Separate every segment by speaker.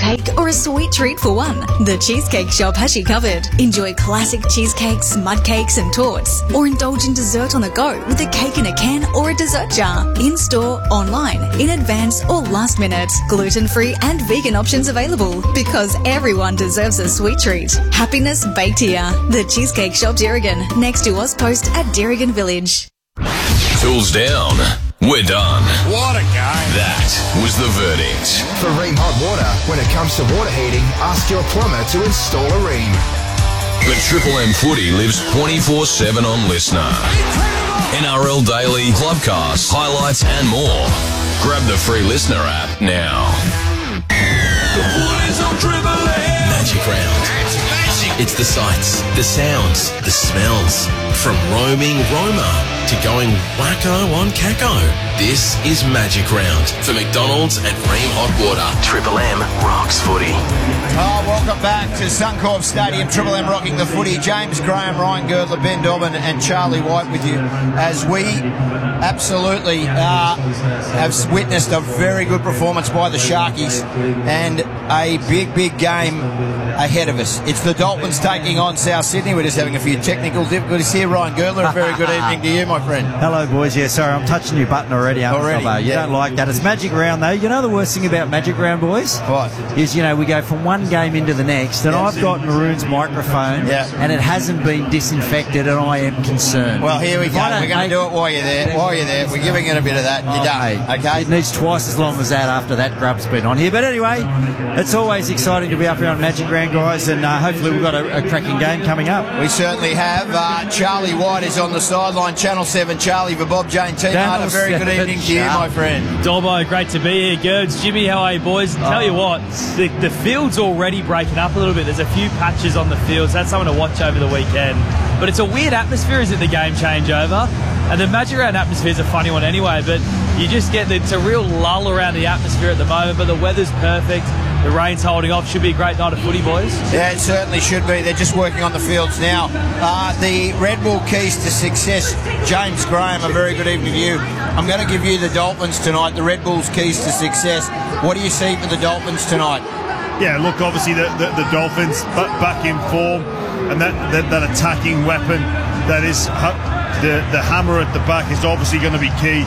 Speaker 1: cake or a sweet treat for one, the Cheesecake Shop has you covered. Enjoy classic cheesecakes, mud cakes and torts, or indulge in dessert on the go with a cake in a can or a dessert jar. In-store, online, in advance or last minute. Gluten-free and vegan options available because everyone deserves a sweet treat. Happiness baked here. The Cheesecake Shop Derrigan, next to Ozpost at Derrigan Village.
Speaker 2: Tools down. We're done.
Speaker 3: What a game.
Speaker 2: That was the verdict.
Speaker 4: For Rheem Hot Water, when it comes to water heating, ask your plumber to install a Rheem.
Speaker 2: But Triple M Footy lives 24/7 on Listener. NRL Daily, Clubcast, highlights and more. Grab the free Listener app now.
Speaker 3: The boys on Triple M.
Speaker 5: Magic Round. It's the sights, the sounds, the smells. From roaming Roma to going wacko on Kako. This is Magic Round for McDonald's and Rheem Hot Water. Triple M rocks footy.
Speaker 3: Welcome back to Suncorp Stadium. Triple M rocking the footy. James Graham, Ryan Girdler, Ben Dobbin and Charlie White with you as we absolutely have witnessed a very good performance by the Sharkies and a big game ahead of us. It's the Dolphins taking on South Sydney. We're just having a few technical difficulties here. Ryan Girdler, a very good evening to you, my friend.
Speaker 6: Hello, boys. Yeah, sorry, I'm touching your button already. You don't like that. It's Magic Round, though. You know the worst thing about Magic Round, boys?
Speaker 3: What?
Speaker 6: Is, we go from one game into the next, and I've got Maroon's microphone, and it hasn't been disinfected, and I am concerned.
Speaker 3: Well, here we go. We're going to do it while you're there. We're giving it a bit of that. You're done. Okay?
Speaker 6: It needs twice as long as that after that grub's been on here. But anyway, it's always exciting to be up here on Magic Round, guys, and hopefully we've got a cracking game coming up.
Speaker 3: We certainly have. Charlie White is on the sideline. Channel 7 Charlie for Bob Jane T-Mart. A very good evening to you, my friend.
Speaker 7: Dobbo, great to be here. Gerds, Jimmy, how are you, boys? Tell you what, the field's already breaking up a little bit. There's a few patches on the fields. That's something to watch over the weekend. But it's a weird atmosphere, is it, the game changeover? And the Magic Round atmosphere is a funny one anyway, but you just get it's a real lull around the atmosphere at the moment, but the weather's perfect. The rain's holding off. Should be a great night of footy, boys.
Speaker 3: Yeah, it certainly should be. They're just working on the fields now. The Red Bull keys to success. James Graham, a very good evening to you. I'm going to give you the Dolphins tonight, the Red Bull's keys to success. What do you see for the Dolphins tonight?
Speaker 8: Yeah, look, obviously the Dolphins back in form, and that attacking weapon that is the hammer at the back is obviously going to be key.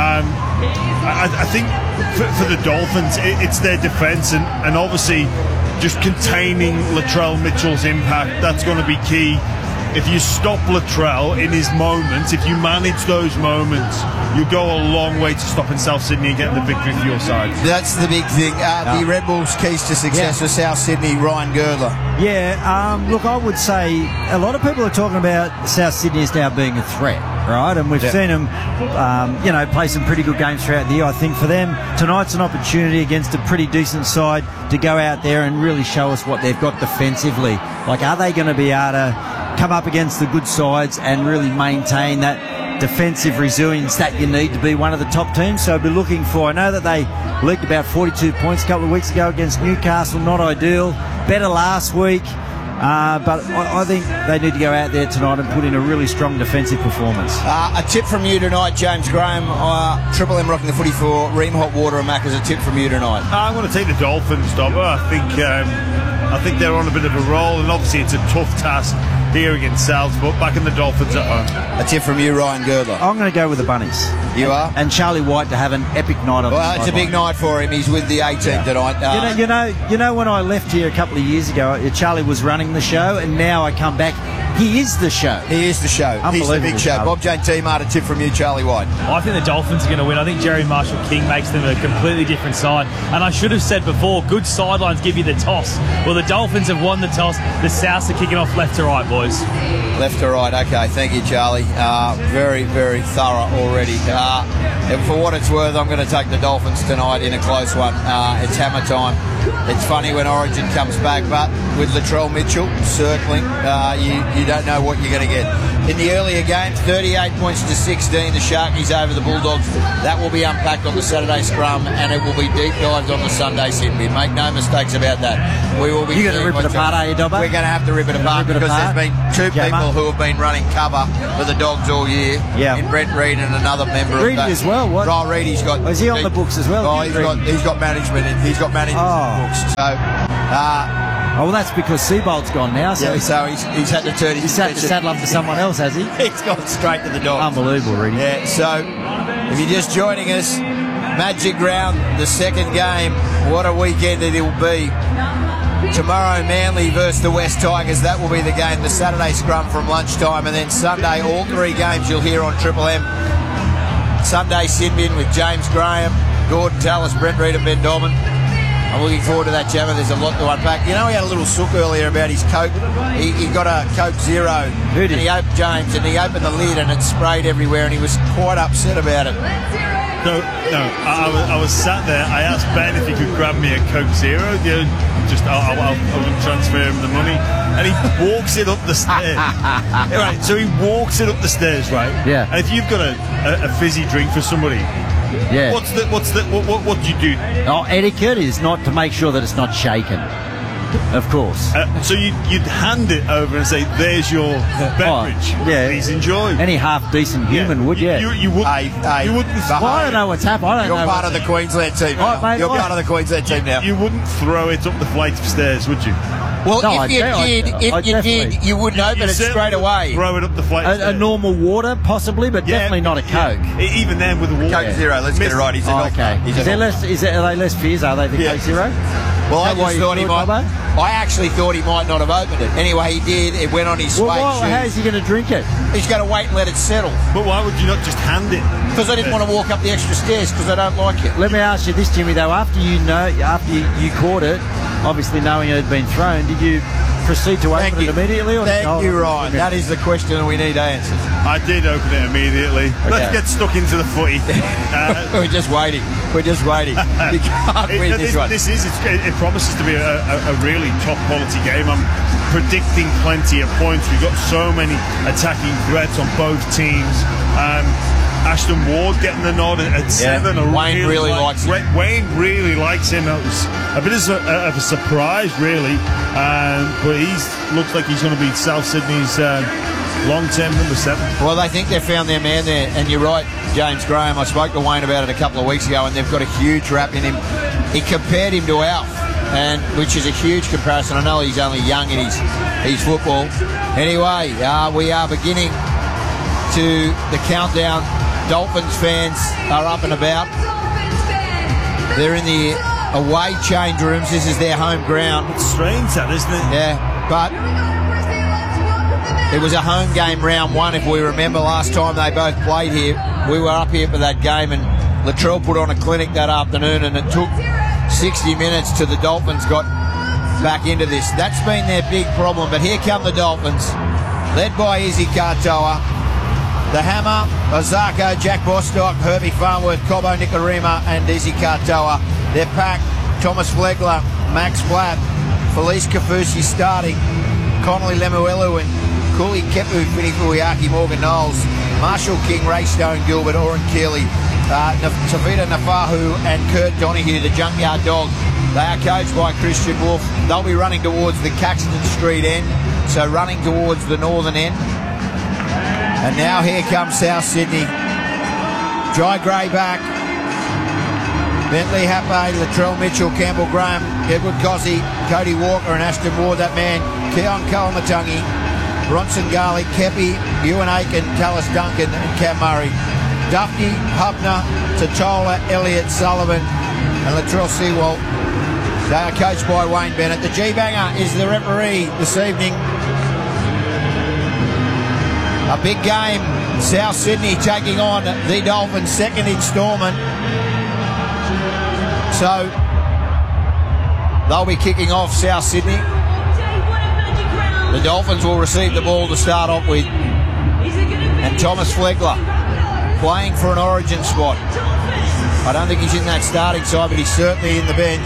Speaker 8: I think for the Dolphins, it's their defence and obviously just containing Latrell Mitchell's impact. That's going to be key. If you stop Latrell in his moments, if you manage those moments, you go a long way to stopping South Sydney and getting the victory for your side.
Speaker 3: That's the big thing. The Red Bulls' keys to success for South Sydney, Ryan Girdler.
Speaker 6: Yeah, look, I would say a lot of people are talking about South Sydney as now being a threat, right? And we've seen them, play some pretty good games throughout the year. I think for them, tonight's an opportunity against a pretty decent side to go out there and really show us what they've got defensively. Like, are they going to be able to come up against the good sides and really maintain that defensive resilience that you need to be one of the top teams? So I'll be looking for, I know that they leaked about 42 points a couple of weeks ago against Newcastle, not ideal, better last week, but I think they need to go out there tonight and put in a really strong defensive performance.
Speaker 3: A tip from you tonight, James Graham. Triple M rocking the footy for Rheem Hot Water and Mac as a tip from you tonight.
Speaker 8: I'm going to take the Dolphins, Dobbo. I think they're on a bit of a roll, and obviously it's a tough task here against Souths, but back in the Dolphins at home.
Speaker 3: A tip from you, Ryan Girdler.
Speaker 6: I'm going to go with the Bunnies.
Speaker 3: You are?
Speaker 6: And Charlie White to have an epic night on.
Speaker 3: Well, it's a big night for him. He's with the A team tonight.
Speaker 6: You know, when I left here a couple of years ago, Charlie was running the show, and now I come back. He is the show.
Speaker 3: He is the show. He's the big show. Bob Jane T-Mart, a tip from you, Charlie White.
Speaker 7: I think the Dolphins are going to win. I think Jerry Marshall-King makes them a completely different side. And I should have said before, good sidelines give you the toss. Well, the Dolphins have won the toss. The Souths are kicking off left to right, boys.
Speaker 3: Left to right. Okay, thank you, Charlie. Very, very thorough already. And for what it's worth, I'm going to take the Dolphins tonight in a close one. It's hammer time. It's funny when Origin comes back, but with Latrell Mitchell circling, you don't know what you're going to get. in the earlier games, 38 points to 16, the Sharkies over the Bulldogs. That will be unpacked on the Saturday scrum, and it will be deep dived on the Sunday sit bin. Make no mistakes about that. We will be.
Speaker 6: You're going to rip it apart, are you, Dobbo?
Speaker 3: We're going to have to rip it apart because there's been two people who have been running cover for the Dogs all year.
Speaker 6: Yeah.
Speaker 3: In Brent Reid and another member
Speaker 6: Reid
Speaker 3: of that.
Speaker 6: as well. What?
Speaker 3: Oh, Reid, he's got.
Speaker 6: Is he on the books as well?
Speaker 3: Oh, he's got management. He's got management in the books. So.
Speaker 6: Oh, well, that's because Seabold's gone now. So,
Speaker 3: so he's had to turn his
Speaker 6: He's had to saddle up to someone else, has he?
Speaker 3: He's gone straight to the Dogs.
Speaker 6: Unbelievable, Reedy.
Speaker 3: Yeah, so if you're just joining us, Magic Round, the second game, what a weekend it will be. Tomorrow, Manly versus the West Tigers. That will be the game, the Saturday scrum from lunchtime. And then Sunday, all three games you'll hear on Triple M. Sunday, Sidbin with James Graham, Gordon Tallis, Brent Reid and Ben Dobbin. I'm looking forward to that, Jammer. There's a lot to unpack. You know, he had a little sook earlier about his Coke. He got a Coke Zero.
Speaker 6: Who did?
Speaker 3: And he opened James, and he opened the lid, and it sprayed everywhere, and he was quite upset about it.
Speaker 8: No, I was sat there. I asked Ben if he could grab me a Coke Zero. You know, I wouldn't transfer him the money, and he walks it up the stairs. Right, so he walks it up the stairs, right?
Speaker 6: Yeah.
Speaker 8: And if you've got a fizzy drink for somebody,
Speaker 6: yeah.
Speaker 8: What do you do?
Speaker 6: Oh, etiquette is not to make sure that it's not shaken. Of course.
Speaker 8: So you'd hand it over and say, "There's your beverage.
Speaker 6: Yeah.
Speaker 8: Please enjoy."
Speaker 6: Any half decent human would, yeah.
Speaker 8: You wouldn't. You wouldn't.
Speaker 6: Well, I don't know what's happened. I don't know.
Speaker 3: You're part of the Queensland team now.
Speaker 6: Mate,
Speaker 3: You're part of the Queensland team now.
Speaker 8: You wouldn't throw it up the flight of stairs, would you?
Speaker 3: Well,
Speaker 6: No,
Speaker 3: if you did, you wouldn't open it straight away.
Speaker 8: Throw it up the flight.
Speaker 6: A normal water, possibly, but definitely not a Coke.
Speaker 8: Even then, with the water.
Speaker 3: Coke Zero, let's get it right. He's a
Speaker 6: Okay. Are they less fierce? Are they the Coke Zero?
Speaker 3: Well, I
Speaker 6: Is that why
Speaker 3: just
Speaker 6: you
Speaker 3: thought he
Speaker 6: threw it,
Speaker 3: might.
Speaker 6: Bubba?
Speaker 3: I actually thought he might not have opened it. Anyway, he did. It went on his suede
Speaker 6: Well,
Speaker 3: shoe.
Speaker 6: how's he going to drink it?
Speaker 3: He's going to wait and let it settle.
Speaker 8: But why would you not just hand it?
Speaker 3: Because I didn't want to walk up the extra stairs because I don't like it.
Speaker 6: Let me ask you this, Jimmy, though. After you caught it, obviously knowing it had been thrown, did you proceed to open it immediately? Or
Speaker 3: Thank you, Ryan. That is the question we need answered.
Speaker 8: I did open it immediately.
Speaker 6: Okay.
Speaker 8: Let's get stuck into the footy.
Speaker 3: We're just waiting. You can't win this one.
Speaker 8: It promises to be a really top quality game. I'm predicting plenty of points. We've got so many attacking threats on both teams. Ashton Ward getting the nod at 7.
Speaker 3: Wayne really likes him.
Speaker 8: Wayne really likes him. It was a bit of a surprise, really. But he looks like he's going to be South Sydney's long-term number 7.
Speaker 3: Well, they think they've found their man there, and you're right, James Graham. I spoke to Wayne about it a couple of weeks ago, and they've got a huge rap in him. He compared him to Alf, which is a huge comparison. I know he's only young in his football. Anyway, we are beginning to the countdown. Dolphins fans are up and about. They're in the away change rooms. This is their home ground.
Speaker 8: It's strange, that, isn't it?
Speaker 3: Yeah, but it was a home game round 1, if we remember. Last time they both played here, we were up here for that game, and Latrell put on a clinic that afternoon, and it took 60 minutes till the Dolphins got back into this. That's been their big problem, but here come the Dolphins, led by Izzy Katoa. The Hammer, Ozako, Jack Bostock, Herbie Farnworth, Cobo Nikarima and Izzy Katoa. Their pack, Thomas Flegler, Max Blatt, Felice Kafusi starting, Connolly Lemuelu and Cooley Kepu, Finny Fuiaki, Morgan Knowles, Marshall King, Ray Stone, Gilbert, Oren Keeley, Tavita Nafahu and Kurt Donahue, the Junkyard Dog. They are coached by Christian Wolf. They'll be running towards the Caxton Street end, so running towards the northern end. And now here comes South Sydney. Jai Gray back. Bentley Happe, Latrell Mitchell, Campbell Graham, Edward Cossie, Cody Walker and Ashton Ward, that man. Keon Kalamatangi, Bronson Garlick, Kepi, Ewan Aiken, Tallis Duncan and Cam Murray. Duffy, Hubner, Totola, Elliott, Sullivan and Latrell Sewell. They are coached by Wayne Bennett. The G-Banger is the referee this evening. A big game, South Sydney taking on the Dolphins, second instalment. So they'll be kicking off South Sydney. The Dolphins will receive the ball to start off with. And Thomas Flegler playing for an origin spot. I don't think he's in that starting side, but he's certainly in the bench.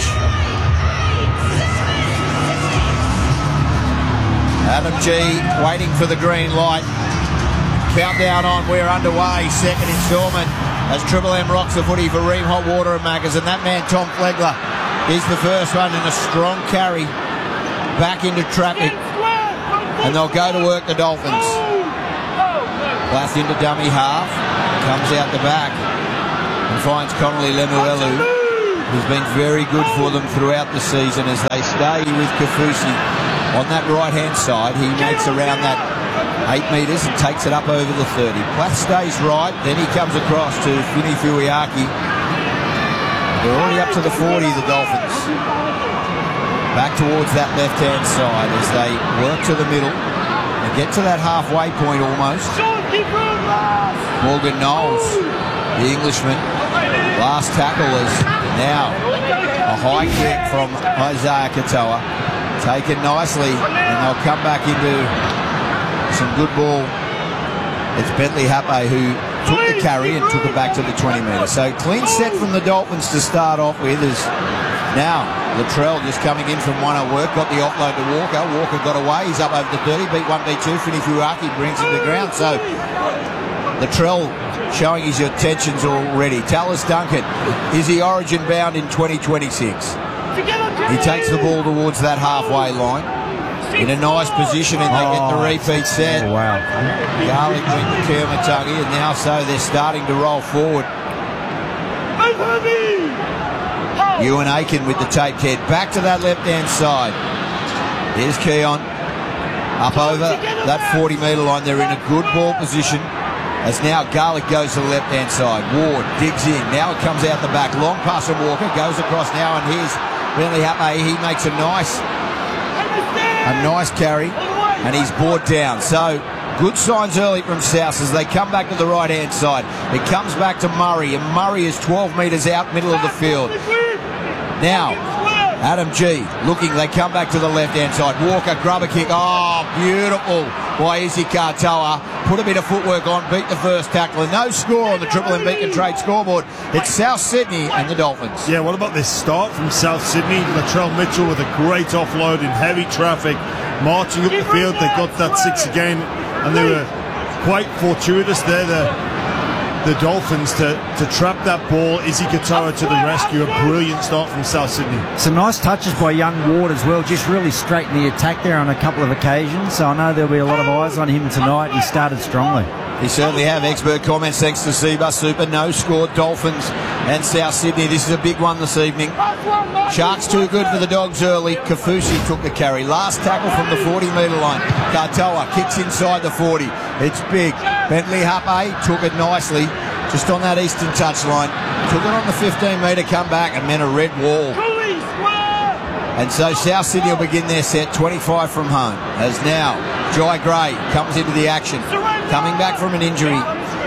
Speaker 3: Adam G waiting for the green light. Countdown on, we're underway. Second instalment as Triple M rocks the footy for Ream Hot Water and Maccas. And that man, Tom Flegler, is the first one in a strong carry back into traffic. And they'll go to work, the Dolphins. Plath into dummy half. Comes out the back and finds Connolly Lemuelu, who's been very good for them throughout the season as they stay with Kafusi. On that right-hand side, he makes around that 8 metres and takes it up over the 30. Plath stays right, then he comes across to Fini Fuiaki. They're already up to the 40, the Dolphins. Back towards that left-hand side as they work to the middle and get to that halfway point almost. Morgan Knowles, the Englishman, last tackle is now a high kick from Isaiah Katoa. Taken nicely, and they'll come back into some good ball. It's Bentley Hape who took the carry and took it back to the 20 metres. So clean set from the Dolphins to start off with is now Latrell just coming in from one work, got the offload to Walker. Walker got away, he's up over the 30, beat 1, beat 2. Fini Fuiaki brings him to ground. So Latrell showing his intentions already. Tallis Duncan, is he origin bound in 2026? He takes the ball towards that halfway line in a nice position, and they get the repeat set.
Speaker 6: Oh, wow.
Speaker 3: Garlic went to Kermatungi, and now so they're starting to roll forward. Ewan Aiken with the tape kid. Back to that left-hand side. Here's Keon. Up over that 40-metre line. They're in a good ball position. As now Garlic goes to the left-hand side. Ward digs in. Now it comes out the back. Long pass from Walker. Goes across now, and here's Bentley Hape. He makes a nice carry, and he's brought down. So good signs early from South as they come back to the right-hand side. It comes back to Murray, and Murray is 12 metres out, middle of the field. Now, Adam G looking, they come back to the left-hand side. Walker, grubber kick. Oh, beautiful by Izzy Katoa. Put a bit of footwork on, beat the first tackle. And no score on the Triple M Beacon Trade scoreboard. It's South Sydney and the Dolphins.
Speaker 8: Yeah, what about this start from South Sydney? Latrell Mitchell with a great offload in heavy traffic, marching up the field. They got that 6 again, and they were quite fortuitous there, the Dolphins, to trap that ball. Izzy Katoa to the rescue. A brilliant start from South Sydney.
Speaker 6: Some nice touches by young Ward as well, just really straightened the attack there on a couple of occasions. So I know there'll be a lot of eyes on him tonight. He started strongly.
Speaker 3: He certainly have. Expert comments thanks to Seabus Super. No score, Dolphins and South Sydney. This is a big one this evening. Sharks too good for the Dogs early. Kafusi took the carry. Last tackle from the 40-metre line. Katoa kicks inside the 40. It's big. Bentley Hape took it nicely just on that eastern touchline. Took it on the 15-metre comeback and then a red wall. And so South Sydney will begin their set 25 from home as now Jai Gray comes into the action. Coming back from an injury.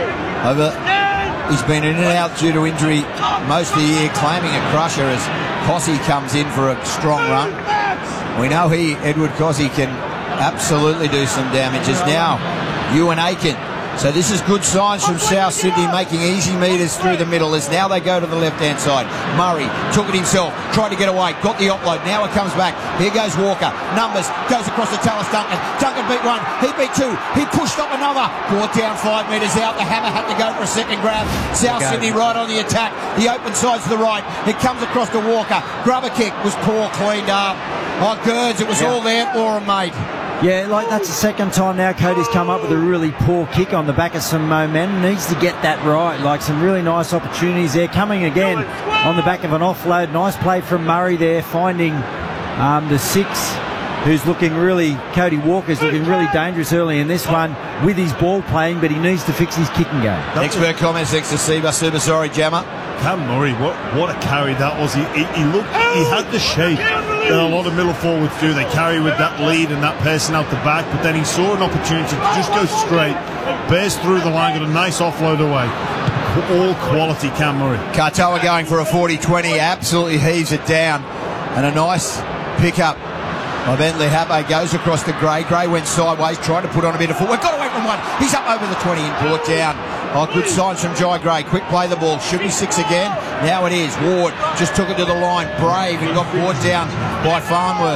Speaker 3: He's been in and out due to injury most of the year, claiming a crusher as Cossey comes in for a strong run. We know Edward Cossey, can absolutely do some damage. As now Ewan Aiken. So this is good signs from South Sydney, making easy metres through the middle as now they go to the left-hand side. Murray took it himself, tried to get away, got the offload, now it comes back. Here goes Walker, numbers, goes across to Tallis Duncan. Duncan beat 1, he beat 2, he pushed up another, brought down 5 metres out. The hammer had to go for a second grab. South Sydney right on the attack. The open side's to the right, it comes across to Walker. Grubber kick was poor, cleaned up. Oh, Gerds, it was all there for him, mate.
Speaker 6: Yeah, like that's the second time now Cody's come up with a really poor kick on the back of some momentum. Needs to get that right. Like some really nice opportunities there. Coming again on the back of an offload. Nice play from Murray there, finding the 6, who's looking really, Cody Walker's looking really dangerous early in this one with his ball playing, but he needs to fix his kicking game.
Speaker 3: Expert comments next to Seaver. Super sorry, Jammer.
Speaker 8: Cam Murray, what a carry that was. He had the shape that a lot of middle forwards do. They carry with that lead and that person out the back, but then he saw an opportunity to just go straight, burst through the line, got a nice offload away. All quality Cam Murray.
Speaker 3: Katoa going for a 40-20, absolutely heaves it down, and a nice pickup by Bentley Hape. Goes across to Gray. Gray went sideways, tried to put on a bit of footwork, got away from one. He's up over the 20 and brought down. Oh, good signs from Jai Gray. Quick play the ball. Should be 6 again. Now it is. Ward just took it to the line. Brave and got brought down by Farnworth.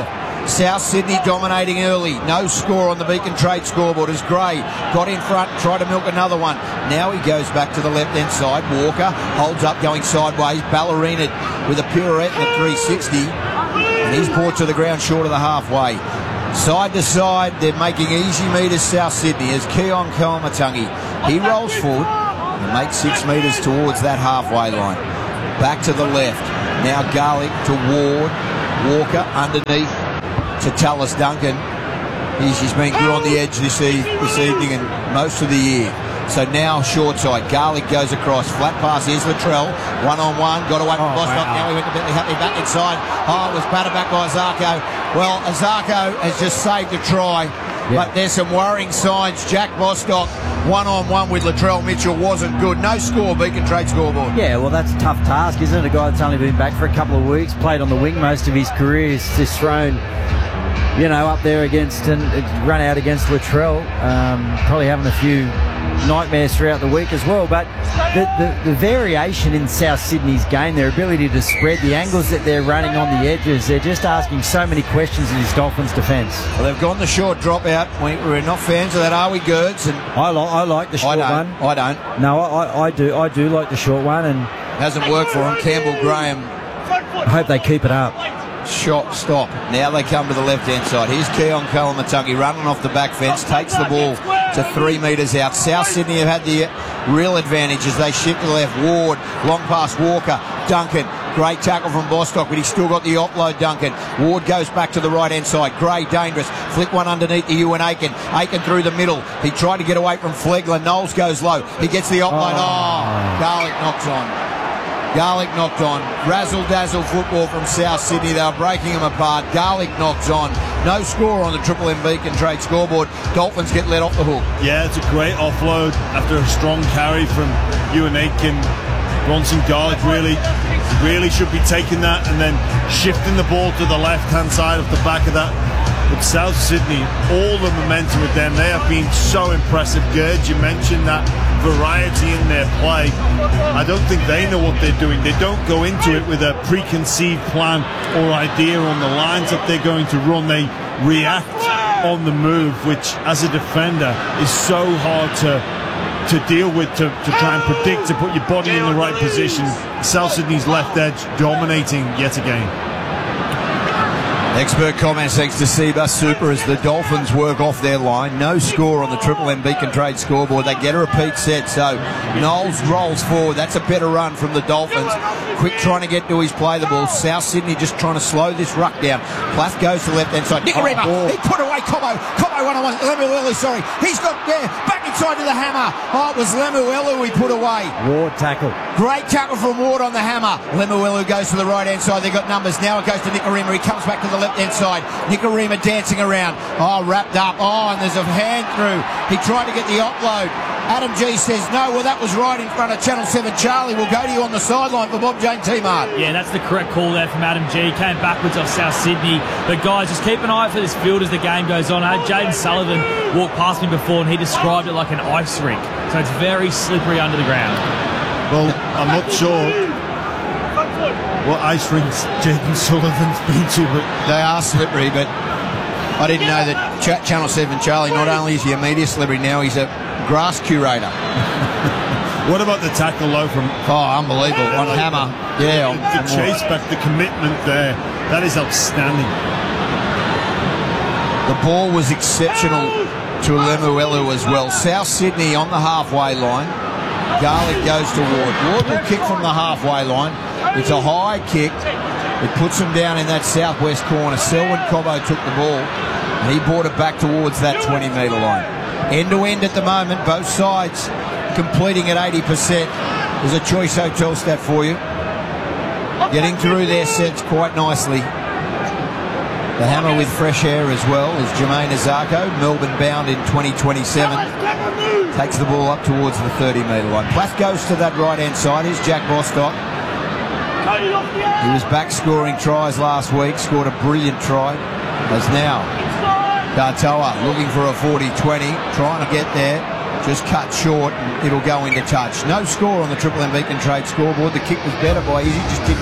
Speaker 3: South Sydney dominating early. No score on the Beacon Trade scoreboard as Gray got in front, tried to milk another one. Now he goes back to the left-hand side. Walker holds up, going sideways. Ballerina with a pirouette and a 360. And he's brought to the ground short of the halfway. Side to side, they're making easy metres, South Sydney, as Keon Kalamatangi. He rolls forward and makes 6 metres towards that halfway line. Back to the left. Now Garlick to Ward. Walker underneath to Tallis Duncan. She's been good on the edge this evening and most of the year. So now short side. Garlick goes across. Flat pass. Here's Latrell. One-on-one. Got away from Bostock. Wow. Now he went to Bentley Happy back inside. Oh, it was battered back by Azarko. Well, Azarko has just saved a try. Yeah. But there's some worrying signs. Jack Bostock, one-on-one with Latrell Mitchell, wasn't good. No score, Beacon Trade scoreboard.
Speaker 6: Yeah, well, that's a tough task, isn't it? A guy that's only been back for a couple of weeks, played on the wing most of his career, is just thrown, up there against and run out against Latrell. Probably having a few nightmares throughout the week as well. But the variation in South Sydney's game, their ability to spread, the angles that they're running on the edges, they're just asking so many questions in his Dolphins defence.
Speaker 3: Well, they've gone the short drop out. We're not fans of that, are we, Gerds? And
Speaker 6: I like the short one.
Speaker 3: I don't.
Speaker 6: No, I do. I do like the short one, and
Speaker 3: hasn't worked for him. Campbell Graham.
Speaker 6: I hope they keep it up.
Speaker 3: Shot, stop. Now they come to the left-hand side. Here's Keon Kalamatangi running off the back fence, takes the ball to 3 metres out. South Sydney have had the real advantage as they shift to the left. Ward, long pass, Walker, Duncan. Great tackle from Bostock, but he's still got the offload, Duncan. Ward goes back to the right-hand side. Gray, dangerous. Flick one underneath the Ewan Aiken. Aiken through the middle. He tried to get away from Flegler. Knowles goes low. He gets the offload. Garlick knocks on. Garlick knocked on. Razzle-dazzle football from South Sydney. They were breaking them apart. Garlick knocks on. No score on the Triple M Beacon Trade scoreboard. Dolphins get let off the hook.
Speaker 8: Yeah, it's a great offload after a strong carry from Ewan Aiken. Bronson Garlick really should be taking that and then shifting the ball to the left-hand side of the back of that. But South Sydney, all the momentum with them, they have been so impressive. Gerd, you mentioned that variety in their play. I don't think they know what they're doing. They don't go into it with a preconceived plan or idea on the lines that they're going to run. They react on the move, which as a defender is so hard to deal with, to try and predict, to put your body in the right position. South Sydney's left edge dominating yet again.
Speaker 3: Expert comments thanks to Seba Super as the Dolphins work off their line. No score on the Triple M Beacon Trade scoreboard. They get a repeat set, so Knowles rolls forward. That's a better run from the Dolphins. Quick trying to get to his play the ball. South Sydney just trying to slow this ruck down. Plath goes to the left-hand side. Nicarima, he put away Cobbo. Cobbo one-on-one. Lemuelu, sorry. He's got there. Back inside to the hammer. Oh, it was Lemuelu he put away.
Speaker 6: Ward tackle.
Speaker 3: Great tackle from Ward on the hammer. Lemuelu goes to the right-hand side. They've got numbers. Now it goes to Nicarima. He comes back to the left-hand side. Nicarima dancing around. Oh, wrapped up. Oh, and there's a hand through. He tried to get the offload. Adam G says, no, well, that was right in front of Channel 7. Charlie will go to you on the sideline for Bob Jane T-Mart.
Speaker 7: Yeah, that's the correct call there from Adam G. Came backwards off South Sydney. But, guys, just keep an eye out for this field as the game goes on. I had Jaden Sullivan walk past me before, and he described it like an ice rink. So it's very slippery under the ground.
Speaker 8: Well, I'm not sure what ice rinks Jaden Sullivan's been to, but
Speaker 3: they are slippery, but I didn't know that Channel 7 Charlie, not only is he a media celebrity, now he's a grass curator.
Speaker 8: What about the tackle low from...
Speaker 3: Oh, unbelievable. On hammer. Yeah.
Speaker 8: The chase back, the commitment there, that is outstanding.
Speaker 3: The ball was exceptional to Lemuelu as well. South Sydney on the halfway line. Garlick goes to Ward. Ward will kick from the halfway line. It's a high kick. It puts him down in that southwest corner. Selwyn Cobbo took the ball and he brought it back towards that 20-metre line. End-to-end at the moment, both sides completing at 80%. There's a Choice Hotel stat for you. Getting through their sets quite nicely. The hammer with fresh air as well is Jermaine Azarko, Melbourne bound in 2027. Takes the ball up towards the 30-metre line. Plath goes to that right-hand side. Here's Jack Bostock. He was back scoring tries last week, scored a brilliant try. As now, Dartoa looking for a 40-20, trying to get there, just cut short, and it'll go into touch. No score on the Triple M Beacon Trade scoreboard. The kick was better by Izzy, just didn't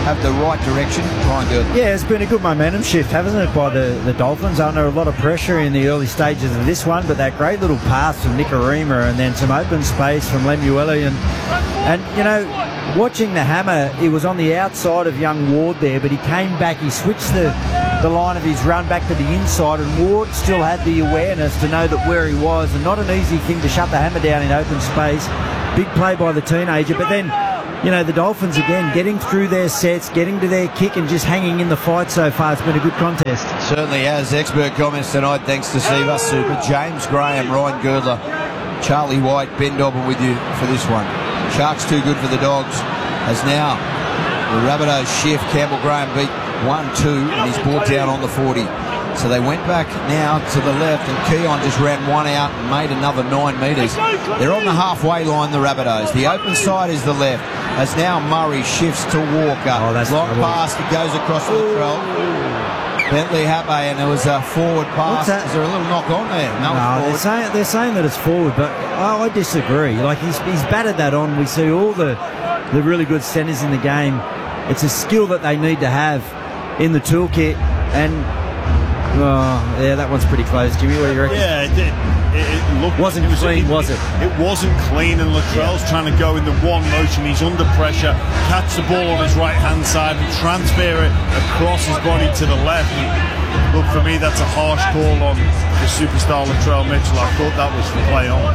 Speaker 3: have the right direction. Ryan Girdler.
Speaker 6: Yeah, it's been a good momentum shift, hasn't it, by the Dolphins? Under a lot of pressure in the early stages of this one, but that great little pass from Nikorima and then some open space from Lemueli. And you know, watching the hammer, he was on the outside of young Ward there, but he came back, he switched the line of his run back to the inside, and Ward still had the awareness to know that where he was, and not an easy thing to shut the hammer down in open space. Big play by the teenager, but then, you know, the Dolphins again getting through their sets, getting to their kick and just hanging in the fight so far. It's been a good contest.
Speaker 3: Certainly has. Expert comments tonight, thanks to Siva Super. James Graham, Ryan Girdler, Charlie White, Ben Dobbin with you for this one. Sharks too good for the Dogs, as now the Rabbitohs shift. Campbell Graham beat 1-2 and he's brought down on the 40. So they went back now to the left, and Keon just ran one out and made another 9 metres. They're on the halfway line, the Rabbitohs. The open side is the left, as now Murray shifts to Walker.
Speaker 6: Oh, that's
Speaker 3: long pass that goes across the Latrell. Bentley Happe, and there was a forward pass. Is there a little knock on there?
Speaker 6: No, they're saying that it's forward, but I disagree. Like, he's batted that on. We see all the really good centres in the game. It's a skill that they need to have in the toolkit, and yeah, that one's pretty close. Jimmy, what do you reckon?
Speaker 8: Yeah, it looked...
Speaker 6: Wasn't clean, was it?
Speaker 8: It wasn't clean, and Latrell's trying to go in the one motion. He's under pressure, catch the ball on his right-hand side and transfer it across his body to the left. And look, for me, that's a harsh call on the superstar Latrell Mitchell. I thought that was for play on.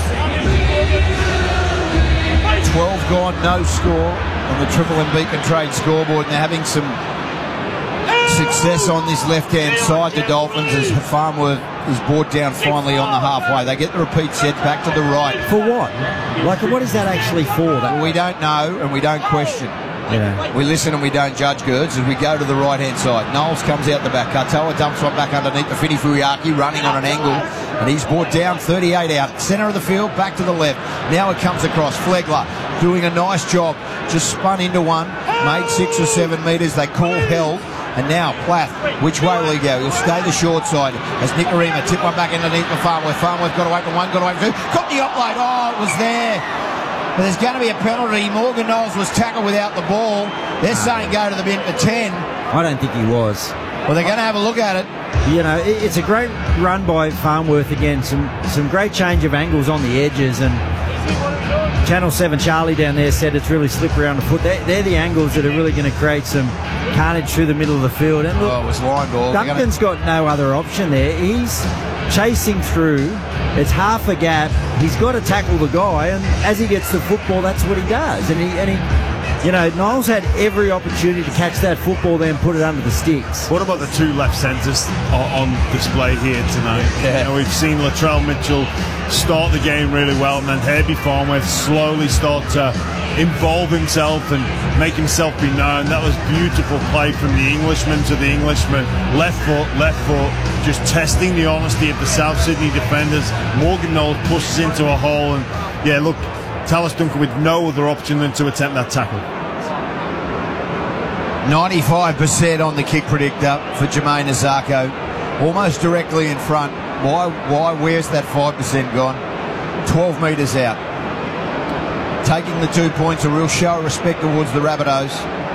Speaker 3: 12 gone, no score on the Triple M Beacon Trade scoreboard, and they're having some success on this left-hand side, the Dolphins, as Farnworth is brought down finally on the halfway. They get the repeat set back to the right.
Speaker 6: For what? Like, what is that actually for?
Speaker 3: Well, we don't know and we don't question.
Speaker 6: Yeah.
Speaker 3: We listen and we don't judge, Gerds, as we go to the right-hand side. Knowles comes out the back. Katoa dumps one back underneath the Fini Fuyaki, running on an angle, and he's brought down, 38 out. Centre of the field, back to the left. Now it comes across. Flegler doing a nice job. Just spun into one, made 6 or 7 metres. They call held. And now Plath, which way will he go? He'll stay the short side as Nikorima tip one back underneath the Farnworth. Farnworth got away from one, got away from two. Got the offload. Oh, it was there. But there's going to be a penalty. Morgan Knowles was tackled without the ball. They're saying go to the bin for 10.
Speaker 6: I don't think he was.
Speaker 3: Well, they're going to have a look at it.
Speaker 6: You know, it's a great run by Farnworth again. Some great change of angles on the edges, and Channel 7 Charlie down there said it's really slippery around the foot. They're the angles that are really going to create some carnage through the middle of the field. And look,
Speaker 3: it was line ball.
Speaker 6: Duncan's got no other option there. He's chasing through. It's half a gap. He's got to tackle the guy, and as he gets the football, that's what he does. And he, you know, Knowles had every opportunity to catch that football, then put it under the sticks.
Speaker 8: What about the two left centres on display here tonight?
Speaker 3: Yeah.
Speaker 8: You know, we've seen Latrell Mitchell start the game really well, and then Herbie Farnworth slowly start to involve himself and make himself be known. That was beautiful play from the Englishman to the Englishman. Left foot, just testing the honesty of the South Sydney defenders. Morgan Knowles pushes into a hole, and yeah, look, Tallis Duncan with no other option than to attempt that tackle.
Speaker 3: 95% on the kick predictor for Jermaine Azarko, almost directly in front. Why? Where's that 5% gone? 12 metres out. Taking the 2 points, a real show of respect towards the Rabbitohs.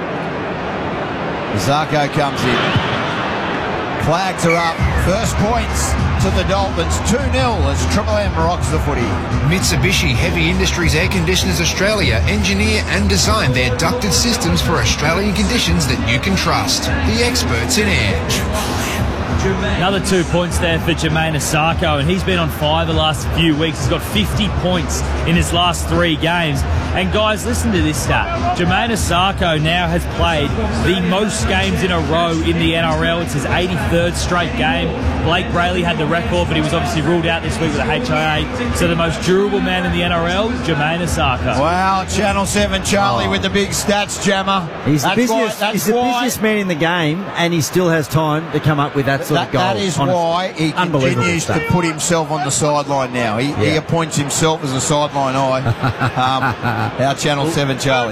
Speaker 3: Azarko comes in. Flags are up. First points to the Dolphins. 2-0 as Triple M rocks the footy.
Speaker 4: Mitsubishi Heavy Industries Air Conditioners Australia engineer and design their ducted systems for Australian conditions that you can trust. The experts in air.
Speaker 7: Another 2 points there for Jermaine Azarko, and he's been on fire the last few weeks. He's got 50 points in his last 3 games. And guys, listen to this stat. Jermaine Azarko now has played the most games in a row in the NRL. It's his 83rd straight game. Blake Brayley had the record, but he was obviously ruled out this week with a HIA. So the most durable man in the NRL, Jermaine Azarko.
Speaker 3: Wow, Channel 7 Charlie with the big stats, Jammer.
Speaker 6: He's the busiest man in the game, and he still has time to come up with that sort of goal.
Speaker 3: That is why he continues to put himself on the sideline now. He appoints himself as a sideline eye. Our Channel 7 Charlie.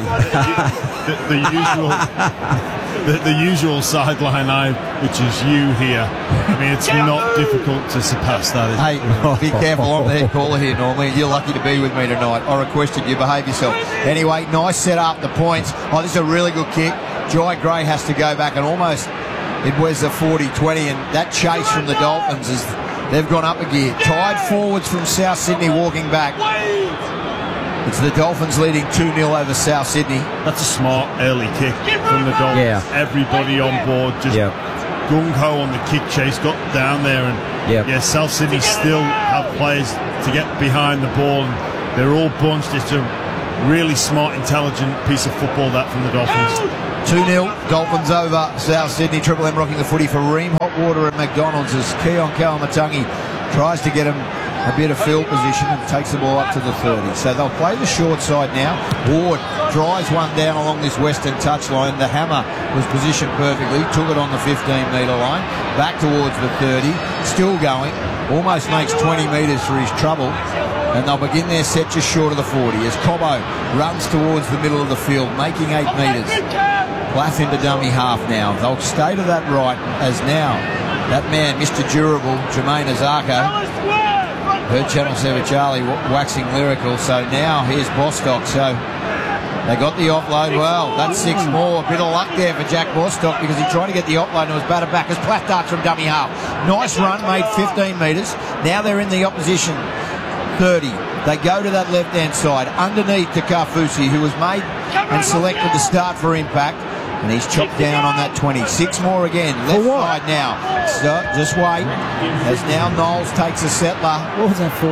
Speaker 8: The usual sideline eye, which is you here. I mean, it's not difficult to surpass that.
Speaker 3: Hey, be careful. I'm the head caller here normally. You're lucky to be with me tonight. I requested you behave yourself. Anyway, nice set up, the points. Oh, this is a really good kick. Jai Gray has to go back and almost it was a 40-20, and that chase from the Dolphins is they've gone up a gear. Tied forwards from South Sydney walking back. It's the Dolphins leading 2-0 over South Sydney.
Speaker 8: That's a smart early kick from the Dolphins.
Speaker 6: Yeah.
Speaker 8: Everybody on board, just gung-ho on the kick chase, got down there, and South Sydney still have players to get behind the ball, and they're all bunched. It's a really smart, intelligent piece of football, that, from the Dolphins.
Speaker 3: 2-0, Dolphins over South Sydney. Triple M rocking the footy for Ream Hotwater at McDonald's as Keon Kalamatangi tries to get him a bit of field position and takes the ball up to the 30. So they'll play the short side now. Ward drives one down along this western touchline. The hammer was positioned perfectly, took it on the 15-metre line, back towards the 30, still going, almost makes 20 metres for his trouble. And they'll begin their set just short of the 40 as Cobbo runs towards the middle of the field, making 8 metres. Plath into dummy half now. They'll stay to that right as now that man, Mr. Durable, Jermaine Azarko, heard Channel 7 Charlie waxing lyrical. So now here's Bostock. So they got the offload. Well, that's 6 more. A bit of luck there for Jack Bostock because he tried to get the offload and was battered back as Plath darts from dummy half. Nice run, made 15 metres. Now they're in the opposition 30. They go to that left-hand side underneath to Kafusi, who was made and selected to start for impact. And he's chopped down on that 20. 6 more again. Left side now. So just wait. As now Knowles takes a settler.
Speaker 6: What was that for?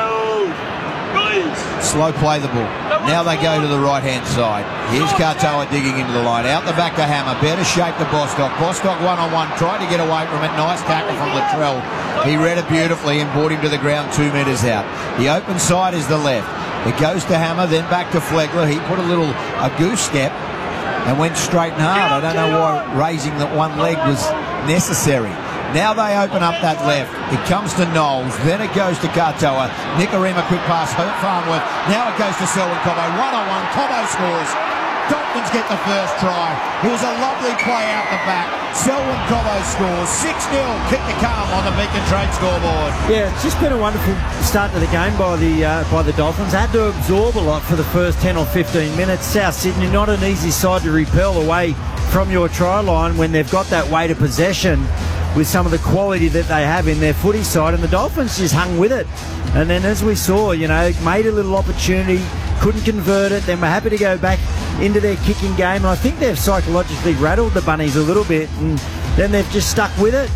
Speaker 3: Slow play the ball. Now they go to the right-hand side. Here's Katoa digging into the line. Out the back to Hammer. Better shape to Bostock. Bostock one-on-one. Tried to get away from it. Nice tackle from Latrell. He read it beautifully and brought him to the ground 2 metres out. The open side is the left. It goes to Hammer, then back to Flegler. He put a goose step and went straight and hard. I don't know why raising that one leg was necessary. Now they open up that left. It comes to Knowles. Then it goes to Katoa. Nikorima, quick pass. Farnworth. Now it goes to Selwyn Cobbo. One-on-one. Cobbo scores. Dolphins get the first try. It was a lovely play out the back. Selwyn Cobbo scores. 6-0. Kick to come on the Beacon Trade scoreboard.
Speaker 6: Yeah, it's just been a wonderful start to the game by the Dolphins. Had to absorb a lot for the first 10 or 15 minutes. South Sydney, not an easy side to repel away from your try line when they've got that weight of possession with some of the quality that they have in their footy side, and the Dolphins just hung with it. And then as we saw, made a little opportunity, couldn't convert it, then were happy to go back into their kicking game. And I think they've psychologically rattled the Bunnies a little bit, and then they've just stuck with it.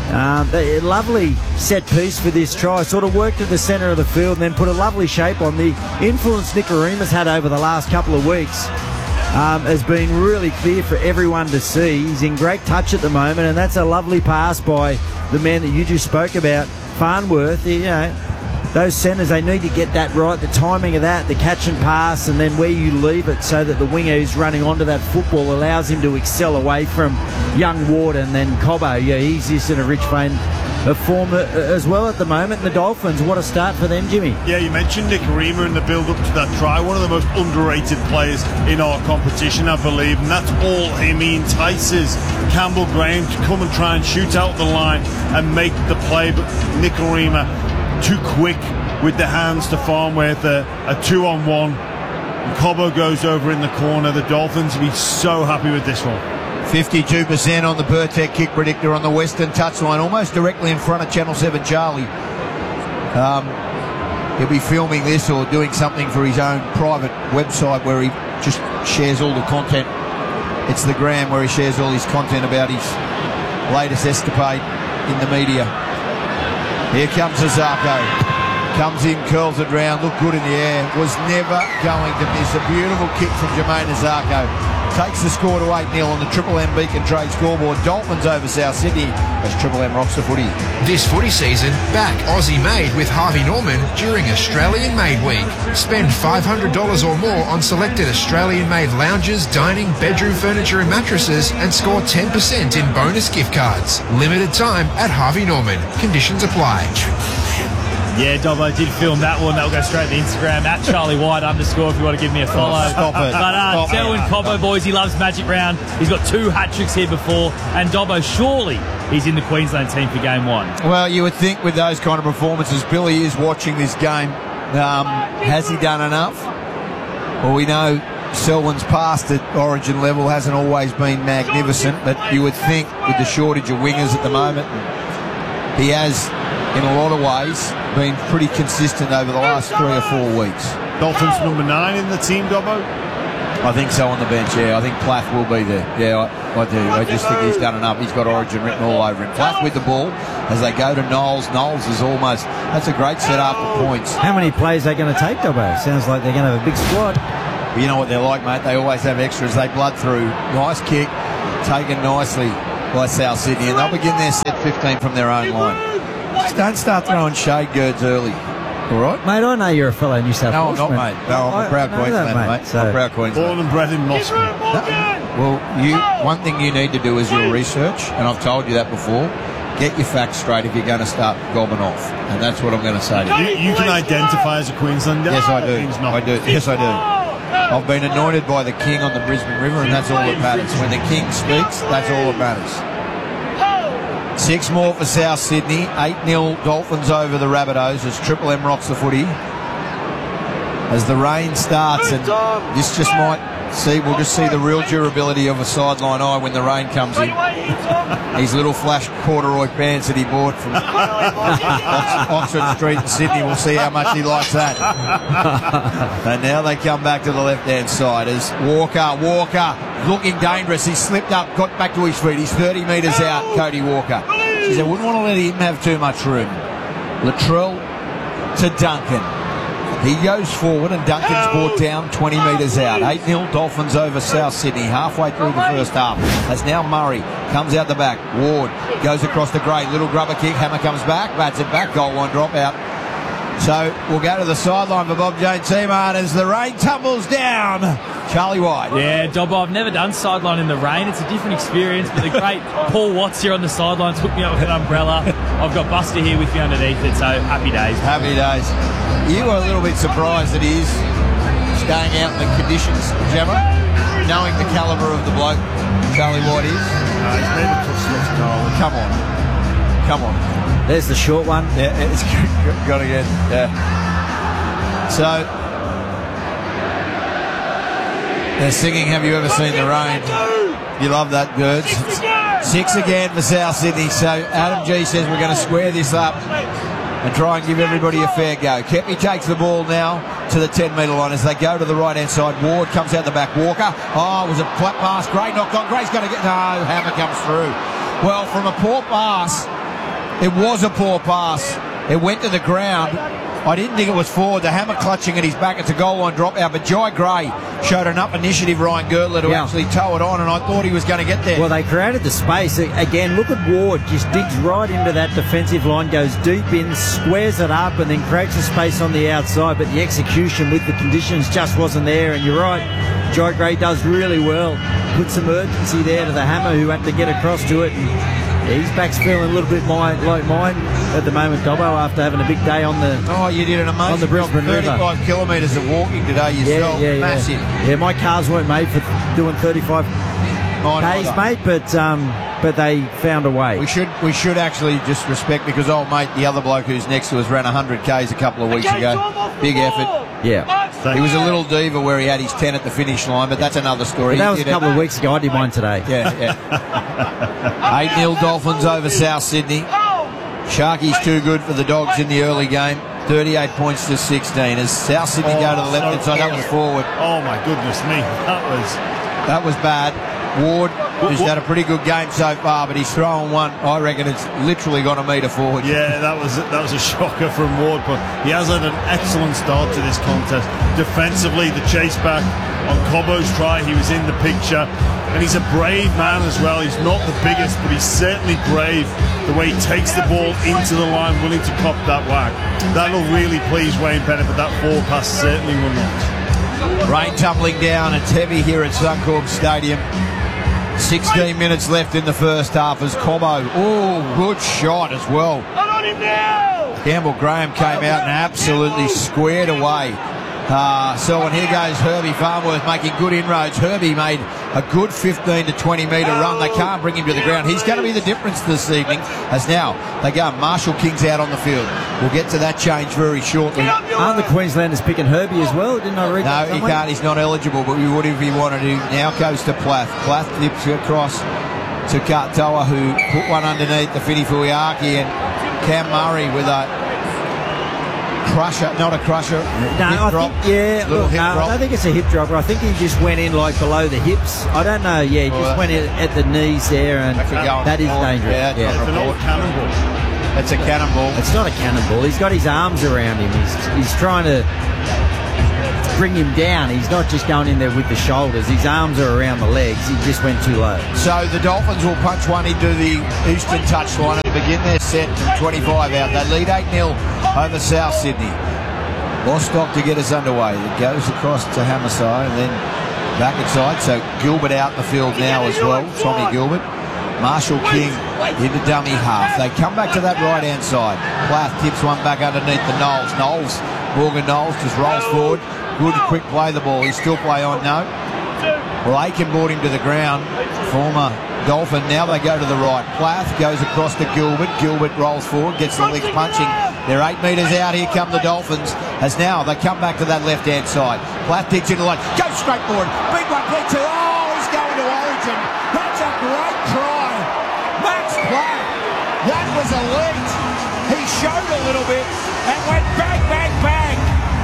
Speaker 6: A lovely set piece for this try, sort of worked at the centre of the field and then put a lovely shape on. The influence Nikorima's had over the last couple of weeks has been really clear for everyone to see. He's in great touch at the moment, and that's a lovely pass by the man that you just spoke about, Farnworth. Those centres, they need to get that right, the timing of that, the catch and pass, and then where you leave it so that the winger who's running onto that football allows him to excel away from young Ward. And then Cobbo, he's just in a rich vein of form as well at the moment. The Dolphins, what a start for them, Jimmy.
Speaker 8: Yeah, you mentioned Nikorima in the build-up to that try. One of the most underrated players in our competition, I believe, and that's all him. He entices Campbell Graham to come and try and shoot out the line and make the play, but Nikorima too quick with the hands to Farnworth, a 2-on-1. And Cobbo goes over in the corner. The Dolphins will be so happy with this one.
Speaker 3: 52% on the Burtec kick predictor on the western touchline, almost directly in front of Channel 7 Charlie. He'll be filming this or doing something for his own private website where he just shares all the content. It's the Gram where he shares all his content about his latest escapade in the media. Here comes Azarko. Comes in, curls it round, looked good in the air. Was never going to miss. A beautiful kick from Jermaine Azarko. Takes the score to 8-0 on the Triple M Beacon Trade scoreboard. Dolphins over South Sydney as Triple M rocks the footy.
Speaker 4: This footy season, back Aussie Made with Harvey Norman during Australian Made Week. Spend $500 or more on selected Australian Made lounges, dining, bedroom furniture and mattresses and score 10% in bonus gift cards. Limited time at Harvey Norman. Conditions apply.
Speaker 7: Yeah, Dobbo did film that one. That'll go straight to Instagram at Charlie White _ if you want to give me a follow.
Speaker 3: Stop it.
Speaker 7: But Selwyn Cobbo, boys, he loves Magic Round. He's got 2 hat-tricks here before. And Dobbo, surely he's in the Queensland team for game 1.
Speaker 3: Well, you would think with those kind of performances, Billy is watching this game. Has he done enough? Well, we know Selwyn's past at Origin level hasn't always been magnificent, but you would think with the shortage of wingers at the moment, he has, in a lot of ways, been pretty consistent over the last 3 or 4 weeks.
Speaker 8: Dolphins number 9 in the team, Dobbo?
Speaker 3: I think so on the bench, yeah. I think Plath will be there. Yeah, I do. I just think he's done enough. He's got Origin written all over him. Plath with the ball as they go to Knowles. Knowles is almost... That's a great set-up for points.
Speaker 6: How many plays are they going to take, Dobbo? Sounds like they're going to have a big squad.
Speaker 3: But you know what they're like, mate. They always have extras. They blood through. Nice kick, taken nicely by South Sydney. And they'll begin their set 15 from their own line. Just don't start throwing shade girds early. All right,
Speaker 6: mate, I know you're a fellow New South Wales.
Speaker 3: No, I'm not, mate. No, I'm a proud Queenslander, mate.
Speaker 6: So.
Speaker 3: I'm a proud Queenslander.
Speaker 8: Born and bred in Moscow.
Speaker 3: Well, one thing you need to do is your research, and I've told you that before. Get your facts straight if you're going to start gobbing off, and that's what I'm going to say to you.
Speaker 8: You can identify as a Queenslander.
Speaker 3: Yes, I do. I do. Yes, I do. I've been anointed by the King on the Brisbane River, and that's all that matters. When the King speaks, that's all that matters. 6 more for South Sydney. 8-0 Dolphins over the Rabbitohs as Triple M rocks the footy. As the rain starts, and this just might see, we'll just see the real durability of a sideline eye when the rain comes in. These little flash corduroy pants that he bought from Oxford Street in Sydney, we'll see how much he likes that. And now they come back to the left-hand side as Walker looking dangerous. He slipped up, got back to his feet. He's 30 metres out, Cody Walker. She said, wouldn't want to let him have too much room. Latrell to Duncan. He goes forward and Duncan's brought down 20 metres out. 8-0 Dolphins over South Sydney halfway through the first half. As now Murray comes out the back. Ward goes across the grade. Little grubber kick. Hammer comes back. Bats it back. Goal line drop out. So we'll go to the sideline for Bob Jane Seaman as the rain tumbles down. Charlie White.
Speaker 7: Yeah, Dobbo, I've never done sideline in the rain. It's a different experience, but the great Paul Watts here on the sidelines hooked me up with an umbrella. I've got Buster here with me underneath it, so happy days.
Speaker 3: Happy days. You were a little bit surprised that he is staying out in the conditions, Gemma, knowing the calibre of the bloke Charlie White is.
Speaker 8: He's made a tough stuff, Carl.
Speaker 3: Come on.
Speaker 6: There's the short one.
Speaker 3: Yeah, it's got again. Yeah. So they're singing "Have You Ever Seen the Rain?" You love that, Gerds. 6 again for South Sydney. So Adam G says we're going to square this up and try and give everybody a fair go. Kepi takes the ball now to the 10-metre line as they go to the right-hand side. Ward comes out the back. Walker. Oh, it was a flat pass. Gray knocked on. Gray's going to get... No, Hammer comes through. Well, from a poor pass, it was a poor pass. It went to the ground. I didn't think it was forward. The Hammer clutching at his back. It's a goal line drop out. But Jai Gray showed enough initiative, Ryan Girdler, to actually tow it on, and I thought he was going to get there.
Speaker 6: Well, they created the space. Again, look at Ward. Just digs right into that defensive line, goes deep in, squares it up, and then creates a space on the outside. But the execution with the conditions just wasn't there. And you're right, Jai Gray does really well. Put some urgency there to the Hammer, who had to get across to it. And his back's feeling a little bit like mine at the moment, Dobbo, after having a big day on the
Speaker 3: you did an amazing
Speaker 6: on the Brisbane River.
Speaker 3: 35 kilometres of walking today yourself.
Speaker 6: Yeah.
Speaker 3: Massive.
Speaker 6: Yeah, my cars weren't made for doing 35 days, mate, but they found a way.
Speaker 3: We should actually just respect, because old mate, the other bloke who's next to us, ran 100 Ks a couple of weeks ago. Big effort.
Speaker 6: Yeah.
Speaker 3: He was a little diva where he had his 10 at the finish line, but that's another story.
Speaker 6: But that was a couple of weeks ago. I did mine today.
Speaker 3: Yeah. 8-0 Dolphins over South Sydney. Sharky's too good for the Dogs in the early game. 38 points to 16 as South Sydney go to the left-hand side. That was forward.
Speaker 8: Oh, my goodness me.
Speaker 3: That was bad. Ward, who's had a pretty good game so far, but he's throwing one. I reckon it's literally gone a metre forward.
Speaker 8: Yeah, that was a shocker from Ward, but he has had an excellent start to this contest. Defensively, the chase back on Cobbo's try, he was in the picture, and he's a brave man as well. He's not the biggest, but he's certainly brave the way he takes the ball into the line, willing to cop that whack. That'll really please Wayne Bennett, but that forward pass certainly will not.
Speaker 3: Rain tumbling down. It's heavy here at Suncorp Stadium. 16 minutes left in the first half as Cobbo, good shot as well. Campbell Graham came out and absolutely squared away. So and here goes Herbie Farnworth making good inroads. Herbie made a good 15 to 20 metre run. They can't bring him to the ground. He's going to be the difference this evening, as now they go. Marshall King's out on the field. We'll get to that change very shortly.
Speaker 6: Aren't the Queenslanders picking Herbie as well? Didn't I read that?
Speaker 3: No, he can't. He's not eligible, but we would if he wanted to. Now goes to Plath. Plath dips across to Katoa, who put one underneath the Fidi Fuiaki, and Cam Murray with a crusher, not a crusher.
Speaker 6: No, I don't think it's a hip dropper. I think he just went in like below the hips. I don't know. Yeah, he just went in at the knees there, and that is dangerous.
Speaker 8: Yeah, it's not a cannonball.
Speaker 3: It's a cannonball.
Speaker 6: It's not a cannonball. He's got his arms around him. He's trying to bring him down. He's not just going in there with the shoulders. His arms are around the legs. He just went too low.
Speaker 3: So the Dolphins will punch one into the eastern touchline and begin their set from 25 out. They lead 8-0 over South Sydney. Bostock to get us underway. It goes across to Hamarsai and then back inside. So Gilbert out in the field now as well. Tommy Gilbert. Marshall King into dummy half. They come back to that right-hand side. Plath tips one back underneath the Knowles. Morgan Knowles just rolls forward. Good quick play the ball. He's still play on, no. Well, Aiken brought him to the ground. Former Dolphin. Now they go to the right. Plath goes across to Gilbert. Gilbert rolls forward, gets the legs punching. They're 8 metres out. Here come the Dolphins. As now they come back to that left-hand side. Plath digs into the line. Go straight forward. Big one, big two. Oh, he's going to Origin. That's a great try. Max Plath. That was elite. He showed a little bit and went bang, bang, bang.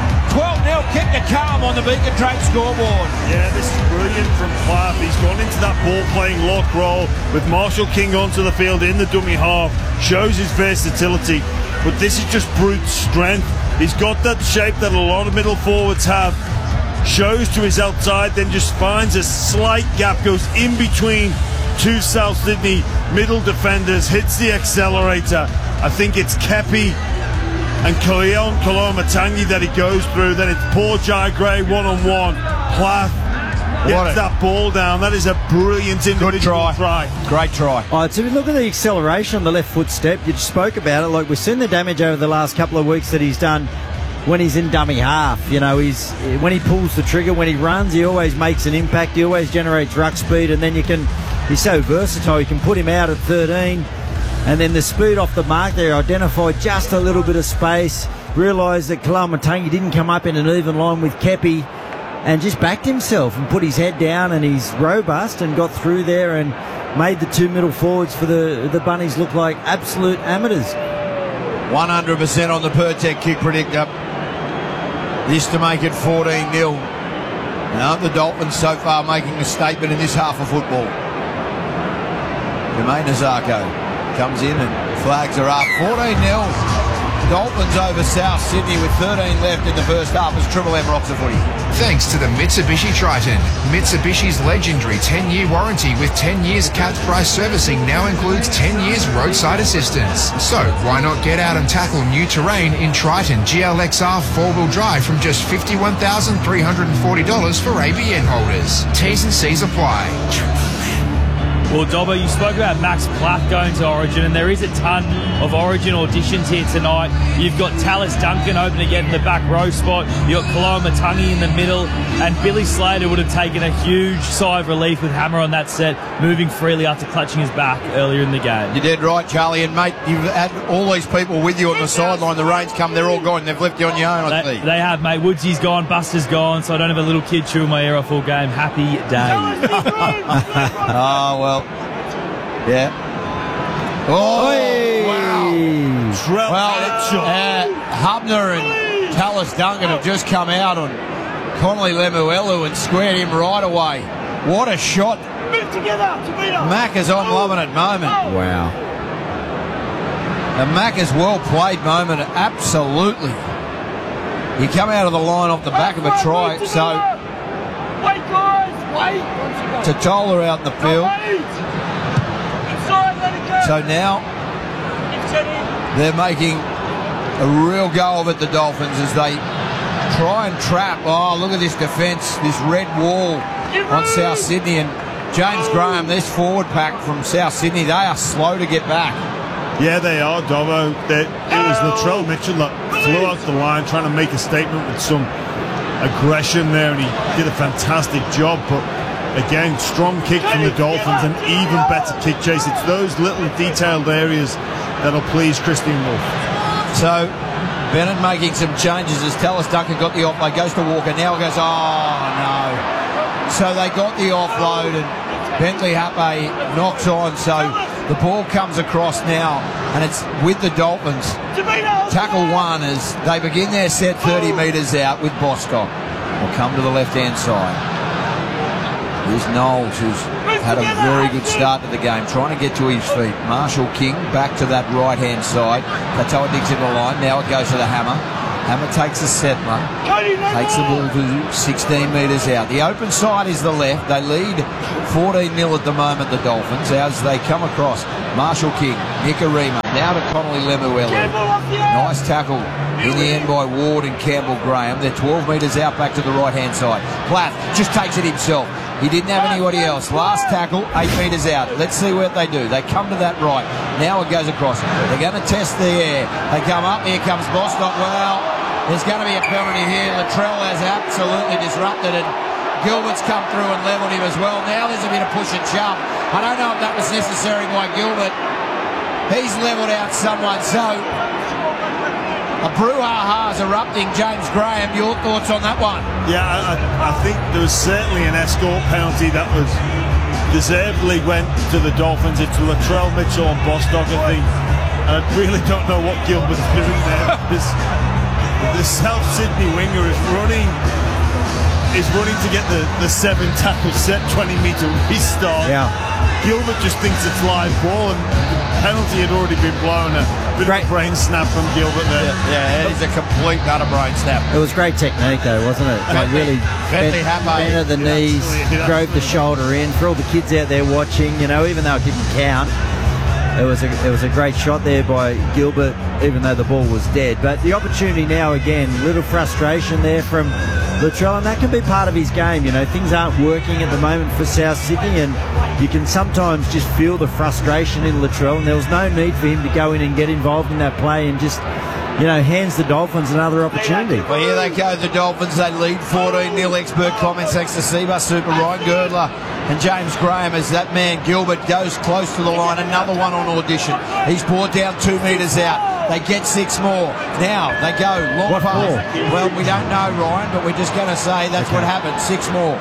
Speaker 3: 12-0 kick to come on the Beacon Trade scoreboard.
Speaker 8: Yeah, this is brilliant from Plath. He's gone into that ball-playing lock roll with Marshall King onto the field in the dummy half. Shows his versatility, but this is just brute strength. He's got that shape that a lot of middle forwards have. Shows to his outside, then just finds a slight gap, goes in between two South Sydney middle defenders, hits the accelerator. I think it's Kepi and Kaleon Kalamatangi that he goes through. Then it's poor Jai Gray one-on-one. Plath gets that ball down. That is a brilliant individual try.
Speaker 3: Great try.
Speaker 6: So look at the acceleration on the left foot step. You just spoke about it. Like, we've seen the damage over the last couple of weeks that he's done when he's in dummy half. You know, when he pulls the trigger, when he runs, he always makes an impact. He always generates ruck speed, and then he's so versatile. You can put him out at 13. And then the speed off the mark there, identified just a little bit of space, realised that Kalamatangi didn't come up in an even line with Kepi, and just backed himself and put his head down, and he's robust and got through there and made the two middle forwards for the Bunnies look like absolute amateurs.
Speaker 3: 100% on the Pertec kick predictor. This to make it 14-0. Now the Dolphins so far making a statement in this half of football. Jermaine Nazarko comes in and flags are up. 14-0. Dolphins over South Sydney with 13 left in the first half as Triple M rocks the footy.
Speaker 4: Thanks to the Mitsubishi Triton. Mitsubishi's legendary 10-year warranty with 10 years capped price servicing now includes 10 years roadside assistance. So why not get out and tackle new terrain in Triton GLXR 4-wheel drive from just $51,340 for ABN holders. T's and C's apply.
Speaker 7: Well, Dobbo, you spoke about Max Plath going to Origin, and there is a ton of Origin auditions here tonight. You've got Tallis Duncan hoping to get in the back row spot. You've got Kalamatangi in the middle, and Billy Slater would have taken a huge sigh of relief with Hammer on that set, moving freely after clutching his back earlier in the game.
Speaker 3: You're dead right, Charlie. And, mate, you've had all these people with you on the sideline. The rain's come, they're all gone. They've left you on your own, I think.
Speaker 7: They have, mate. Woodsy's gone, Buster's gone, so I don't have a little kid chewing my ear off all game. Happy day.
Speaker 3: Oh, well. Yeah. Oh, wow. Hubner and Tallis Duncan have just come out on Connolly Lemuelu and squared him right away. What a shot. Mac is on loving it moment.
Speaker 6: Wow.
Speaker 3: The Mac is well played moment. Absolutely. He come out of the line off the back of a try. So Totola out in the field. So now they're making a real go of it, the Dolphins, as they try and trap. Oh, look at this defence, this red wall on South Sydney. And James Graham, this forward pack from South Sydney, they are slow to get back.
Speaker 8: Yeah, they are, Dobbo. It was Latrell Mitchell that flew out the line trying to make a statement with some aggression there, and he did a fantastic job. But again, strong kick from the Dolphins and even better kick chase. It's those little detailed areas that'll please Christian Wolf.
Speaker 3: So Bennett making some changes as Tallis Duncan got the offload, goes to Walker, now it goes, oh no. So they got the offload and Bentley Hape knocks on, so the ball comes across now and it's with the Dolphins. Tackle one as they begin their set 30 metres out with Bostock. Will come to the left-hand side. Here's Knowles, who's had a very good start to the game, trying to get to his feet. Marshall King back to that right-hand side. Katoa digs into the line. Now it goes to the Hammer. Hammer takes the settler. Takes the ball to 16 metres out. The open side is the left. They lead 14-0 at the moment, the Dolphins, as they come across. Marshall King, Nikorima, now to Connolly Lemuelu. Nice tackle in the end by Ward and Campbell Graham. They're 12 metres out back to the right-hand side. Plath just takes it himself. He didn't have anybody else. Last tackle, 8 metres out. Let's see what they do. They come to that right. Now it goes across. They're going to test the air. They come up. Here comes Bostock. Well, there's going to be a penalty here. Latrell has absolutely disrupted it. Gilbert's come through and levelled him as well. Now there's a bit of push and shove. I don't know if that was necessary by Gilbert. He's levelled out someone. So a brouhaha's erupting. James Graham, your thoughts on that one?
Speaker 8: Yeah, I think there was certainly an escort penalty that was deservedly went to the Dolphins. It's Latrell, Mitchell and Bostock, I think. And I really don't know what Gilbert's doing there. The South Sydney winger is running to get the 7 tackle set 20-metre restart.
Speaker 6: Yeah.
Speaker 8: Gilbert just thinks it's live ball, and the penalty had already been blown. A bit of a brain snap from Gilbert there.
Speaker 3: Yeah, it is a complete utter brain snap.
Speaker 6: It was great technique though, wasn't it? They really bent at the knees, drove the shoulder in. For all the kids out there watching, you know, even though it didn't count, it was a great shot there by Gilbert, even though the ball was dead. But the opportunity now again, little frustration there from Latrell, and that can be part of his game. You know, things aren't working at the moment for South Sydney, and you can sometimes just feel the frustration in Latrell, and there was no need for him to go in and get involved in that play and just, you know, hands the Dolphins another opportunity.
Speaker 3: Well, here they go, the Dolphins. They lead 14-0. Expert comments thanks to Seabus Super, Ryan Girdler and James Graham as that man Gilbert goes close to the line. Another one on audition. He's brought down 2 metres out. They get 6 more. Now they go long
Speaker 6: What
Speaker 3: pass.
Speaker 6: for?
Speaker 3: Well, we don't know, Ryan, but we're just going to say that's what happened. 6 more.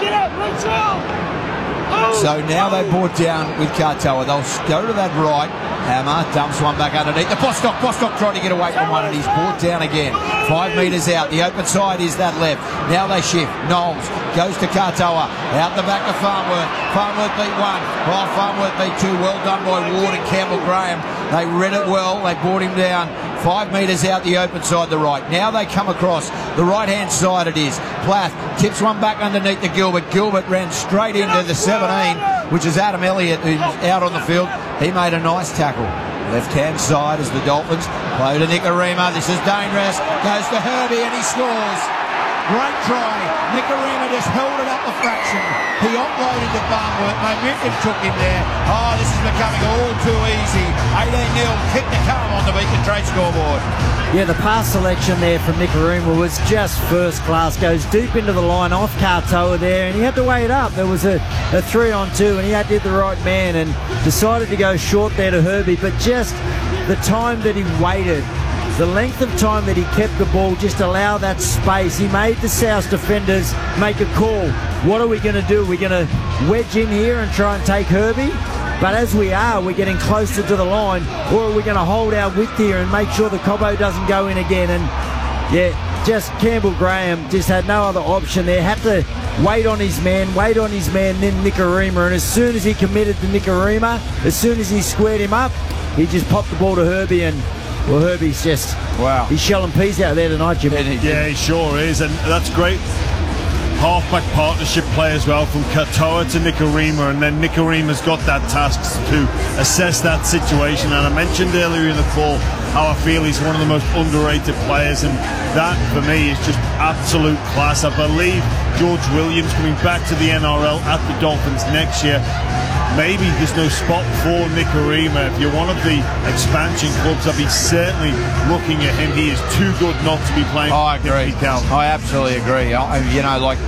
Speaker 3: So now they brought down with Katoa. They'll go to that right. Hammer dumps one back underneath. The Bostock tried to get away from one, and he's brought down again. 5 metres out. The open side is that left. Now they shift. Knowles goes to Katoa. Out the back of Farnworth. Farnworth beat 1. Oh, Farnworth beat 2. Well done by Ward and Campbell Graham. They read it well. They brought him down. 5 metres out the open side, the right. Now they come across the right-hand side. It is Plath tips one back underneath to Gilbert. Gilbert ran straight into the 17, which is Adam Elliott, who's out on the field. He made a nice tackle. Left-hand side as the Dolphins play to Nikorima. This is dangerous. Goes to Herbie and he scores. Great try. Nikorima just held it up a fraction. He offloaded to Farnworth. Momentum took him there. Oh, this is becoming all too easy. 18-0. Kick to come on the Beacon Trade scoreboard.
Speaker 6: Yeah, the pass selection there from Nikorima was just first class. Goes deep into the line off Katoa there, and he had to weigh it up. There was a 3-on-2, and he had to hit the right man and decided to go short there to Herbie. But just the time that he waited, the length of time that he kept the ball, just allow that space. He made the South defenders make a call. What are we going to do? We're going to wedge in here and try and take Herbie? But as we are, we're getting closer to the line, or are we going to hold our width here and make sure the Cobbo doesn't go in again? And yeah, just Campbell Graham just had no other option there. Had to wait on his man, then Nikorima. And as soon as he committed to Nikorima, as soon as he squared him up, he just popped the ball to Herbie, and well, Herbie's just,
Speaker 3: wow,
Speaker 6: he's shelling peas out there tonight, Jimmy.
Speaker 8: Yeah, he sure is, and that's great. Halfback partnership play as well from Katoa to Nikorima, and then Nikorima's got that task to assess that situation. And I mentioned earlier in the call how I feel he's one of the most underrated players, and that for me is just absolute class. I believe George Williams coming back to the NRL at the Dolphins next year. Maybe there's no spot for Nikorima. If you're one of the expansion clubs, I'll be certainly looking at him. He is too good not to be playing.
Speaker 3: I agree. I absolutely agree. You know, like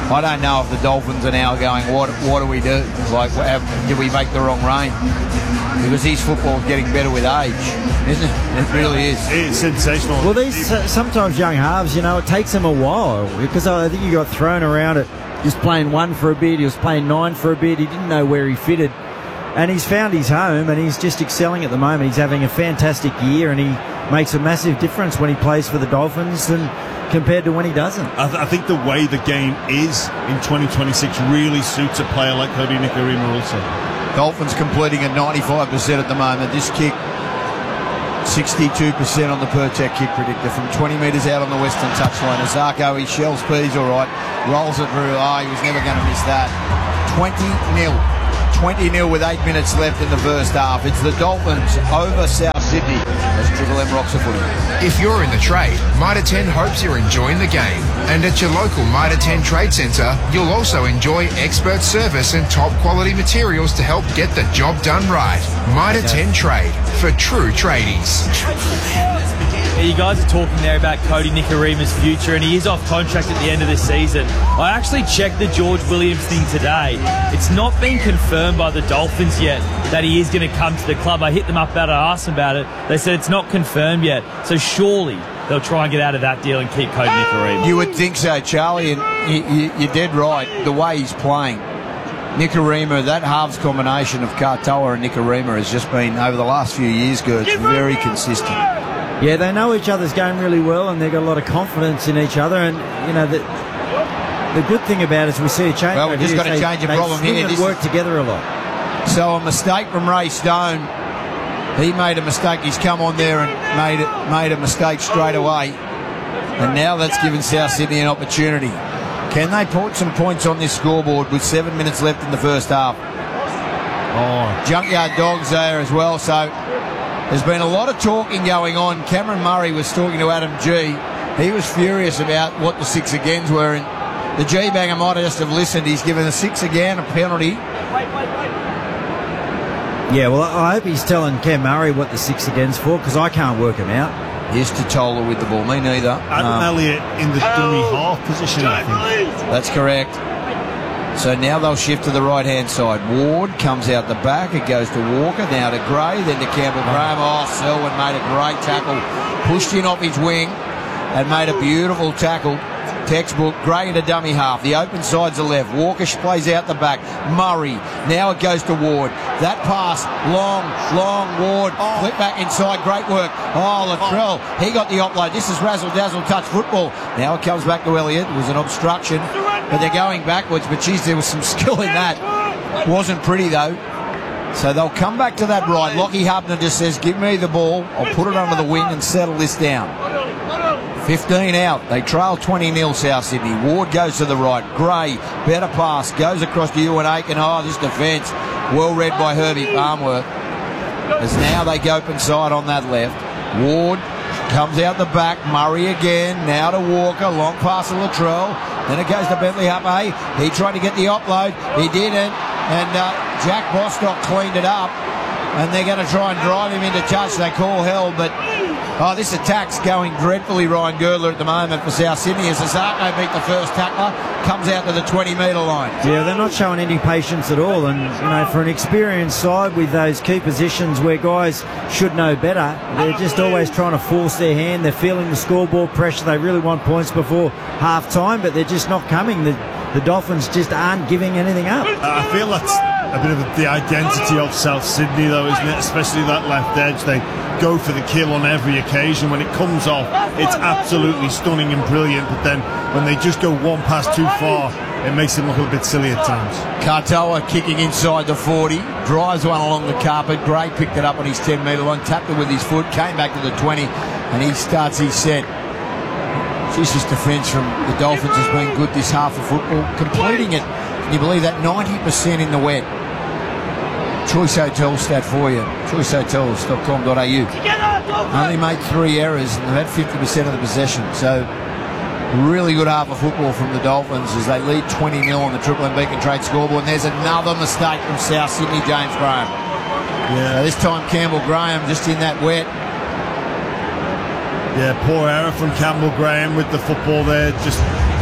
Speaker 3: I don't know if the Dolphins are now going, what do we do? Like, did we make the wrong range? Because his football's getting better with age, isn't it? It really is.
Speaker 8: It's sensational.
Speaker 6: Well, these sometimes young halves, it takes them a while, because I think he got thrown around it. He was playing 1 for a bit, he was playing 9 for a bit, he didn't know where he fitted. And he's found his home, and he's just excelling at the moment. He's having a fantastic year, and he makes a massive difference when he plays for the Dolphins and compared to when he doesn't.
Speaker 8: I think the way the game is in 2026 really suits a player like Kodi Nikorima also.
Speaker 3: Dolphins completing at 95% at the moment. This kick, 62% on the per-check kick predictor from 20 metres out on the western touchline. Azarko, he shells Pease all right, rolls it through. He was never going to miss that. 20-0. 20-0 with 8 minutes left in the first half. It's the Dolphins over South Sydney as Triple M rocks a footy.
Speaker 4: If you're in the trade, Mitre 10 hopes you're enjoying the game. And at your local Mitre 10 Trade Centre, you'll also enjoy expert service and top quality materials to help get the job done right. Mitre 10 Trade, for true tradies.
Speaker 7: Yeah, you guys are talking there about Kodi Nikorima's future, and he is off contract at the end of the season. I actually checked the George Williams thing today. It's not been confirmed by the Dolphins yet that he is going to come to the club. I hit them up about it, I asked them about it. They said it's not confirmed yet. So surely they'll try and get out of that deal and keep Kodi Nikorima.
Speaker 3: You would think so, Charlie, and you're dead right. The way he's playing, Nikorima, that halves combination of Katoa and Nikorima has just been, over the last few years, very consistent.
Speaker 6: Yeah, they know each other's game really well, and they've got a lot of confidence in each other. And the good thing about it is we see a change.
Speaker 3: Well, we've just got to change a problem here.
Speaker 6: They work together a lot.
Speaker 3: So a mistake from Ray Stone. He made a mistake. He's come on there and made a mistake straight away. And now that's given South Sydney an opportunity. Can they put some points on this scoreboard with 7 minutes left in the first half? Junkyard Dogs there as well. So there's been a lot of talking going on. Cameron Murray was talking to Adam G. He was furious about what the 6 agains were. And the G-banger might just have listened. He's given a 6 again, a penalty.
Speaker 6: Yeah, well, I hope he's telling Cam Murray what the 6 again's for, because I can't work him out.
Speaker 3: Here's Totola with the ball. Me neither.
Speaker 8: Adam Elliott in the dummy half position, I think.
Speaker 3: That's correct. So now they'll shift to the right-hand side. Ward comes out the back. It goes to Walker, now to Gray, then to Campbell Graham. Selwyn made a great tackle. Pushed in off his wing and made a beautiful tackle. Textbook. Gray into dummy half. The open side's the left. Walker plays out the back. Murray. Now it goes to Ward. That pass. Long. Ward. Flip back inside. Great work. Latrell. He got the offload. This is razzle-dazzle touch football. Now it comes back to Elliott. It was an obstruction. But they're going backwards. But geez, there was some skill in that. Wasn't pretty though. So they'll come back to that right. Lockie Hubner just says, give me the ball. I'll put it under the wing and settle this down. 15 out. They trail 20-0 South Sydney. Ward goes to the right. Gray, better pass. Goes across to Ewan Aiken. This defence, well read by Herbie Farmworth. As now they go open side on that left. Ward comes out the back. Murray again. Now to Walker. Long pass to Latrell. Then it goes to Bentley Huppe. He tried to get the offload. He didn't. And Jack Bostock cleaned it up. And they're going to try and drive him into touch. They call hell, but this attack's going dreadfully, Ryan Girdler, at the moment for South Sydney as Azarko beat the first tackler, comes out to the 20-metre line.
Speaker 6: Yeah, they're not showing any patience at all. And, for an experienced side with those key positions where guys should know better, they're just always trying to force their hand. They're feeling the scoreboard pressure. They really want points before half-time, but they're just not coming. The Dolphins just aren't giving anything up.
Speaker 8: I feel that's a bit of the identity of South Sydney, though, isn't it? Especially that left edge. They go for the kill on every occasion. When it comes off, it's absolutely stunning and brilliant. But then when they just go one pass too far, it makes them look a bit silly at times.
Speaker 3: Katoa kicking inside the 40, drives one along the carpet. Gray picked it up on his 10-metre line, tapped it with his foot, came back to the 20, and he starts his set. This defence from the Dolphins has been good this half of football. Completing it, can you believe that? 90% in the wet. Choice Hotel stat for you. choicehotels.com.au. Only made 3 errors and they've had 50% of the possession. So really good half of football from the Dolphins as they lead 20-0 on the Triple M Beacon Trade scoreboard. And there's another mistake from South Sydney, James Graham. Yeah, this time Campbell Graham just in that wet.
Speaker 8: Yeah, poor error from Campbell Graham with the football there. Just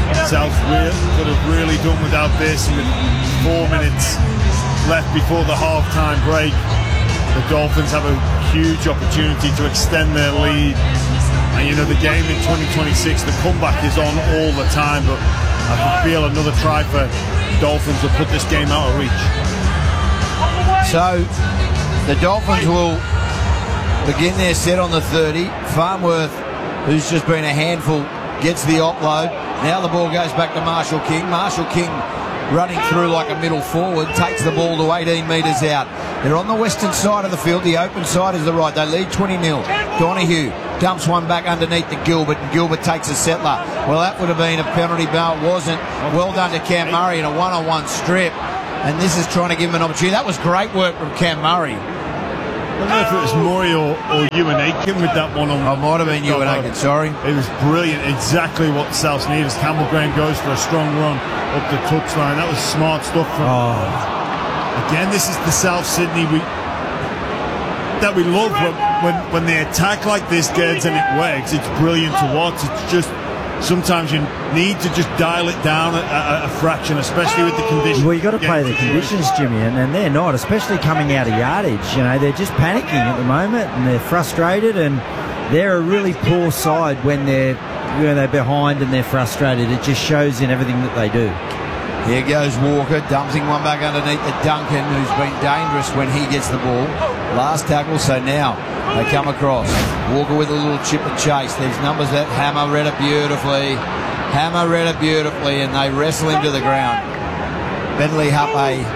Speaker 8: South could have really done without this. With 4 minutes left before the half-time break, the Dolphins have a huge opportunity to extend their lead. And you know, the game in 2026, the comeback is on all the time, but I can feel another try for Dolphins will put this game out of reach.
Speaker 3: So the Dolphins will begin their set on the 30. Farnworth, who's just been a handful, gets the offload. Now the ball goes back to Marshall King. Marshall King running through like a middle forward, takes the ball to 18 metres out. They're on the western side of the field. The open side is the right. They lead 20-0. Donahue dumps one back underneath to Gilbert, and Gilbert takes a settler. Well, that would have been a penalty, but it wasn't. Well done to Cam Murray in a one-on-one strip. And this is trying to give him an opportunity. That was great work from Cam Murray.
Speaker 8: I don't know if it was Murray or Ewan Aitken with that one on.
Speaker 3: Oh, might have been Ewan Aitken, sorry.
Speaker 8: It was brilliant. Exactly what South needed. Campbell Graham goes for a strong run up the touchline. That was smart stuff from. Again, this is the South Sydney that we love when they attack like this, Geds, and it works. It's brilliant to watch. It's just sometimes you need to just dial it down a fraction, especially with the conditions.
Speaker 6: Well, you've got to play the conditions, Jimmy, and they're not, especially coming out of yardage. You know, they're just panicking at the moment, and they're frustrated, and they're a really poor side when they're behind and they're frustrated. It just shows in everything that they do.
Speaker 3: Here goes Walker, dumping one back underneath to Duncan, who's been dangerous when he gets the ball. Last tackle, so now they come across. Walker with a little chip and chase. There's numbers that Hammer read it beautifully. Hammer read it beautifully, and they wrestle him to the ground. Bentley Huppe.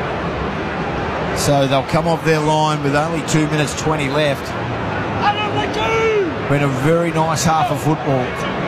Speaker 3: So they'll come off their line with only 2 minutes 20 left. Been a very nice half of football.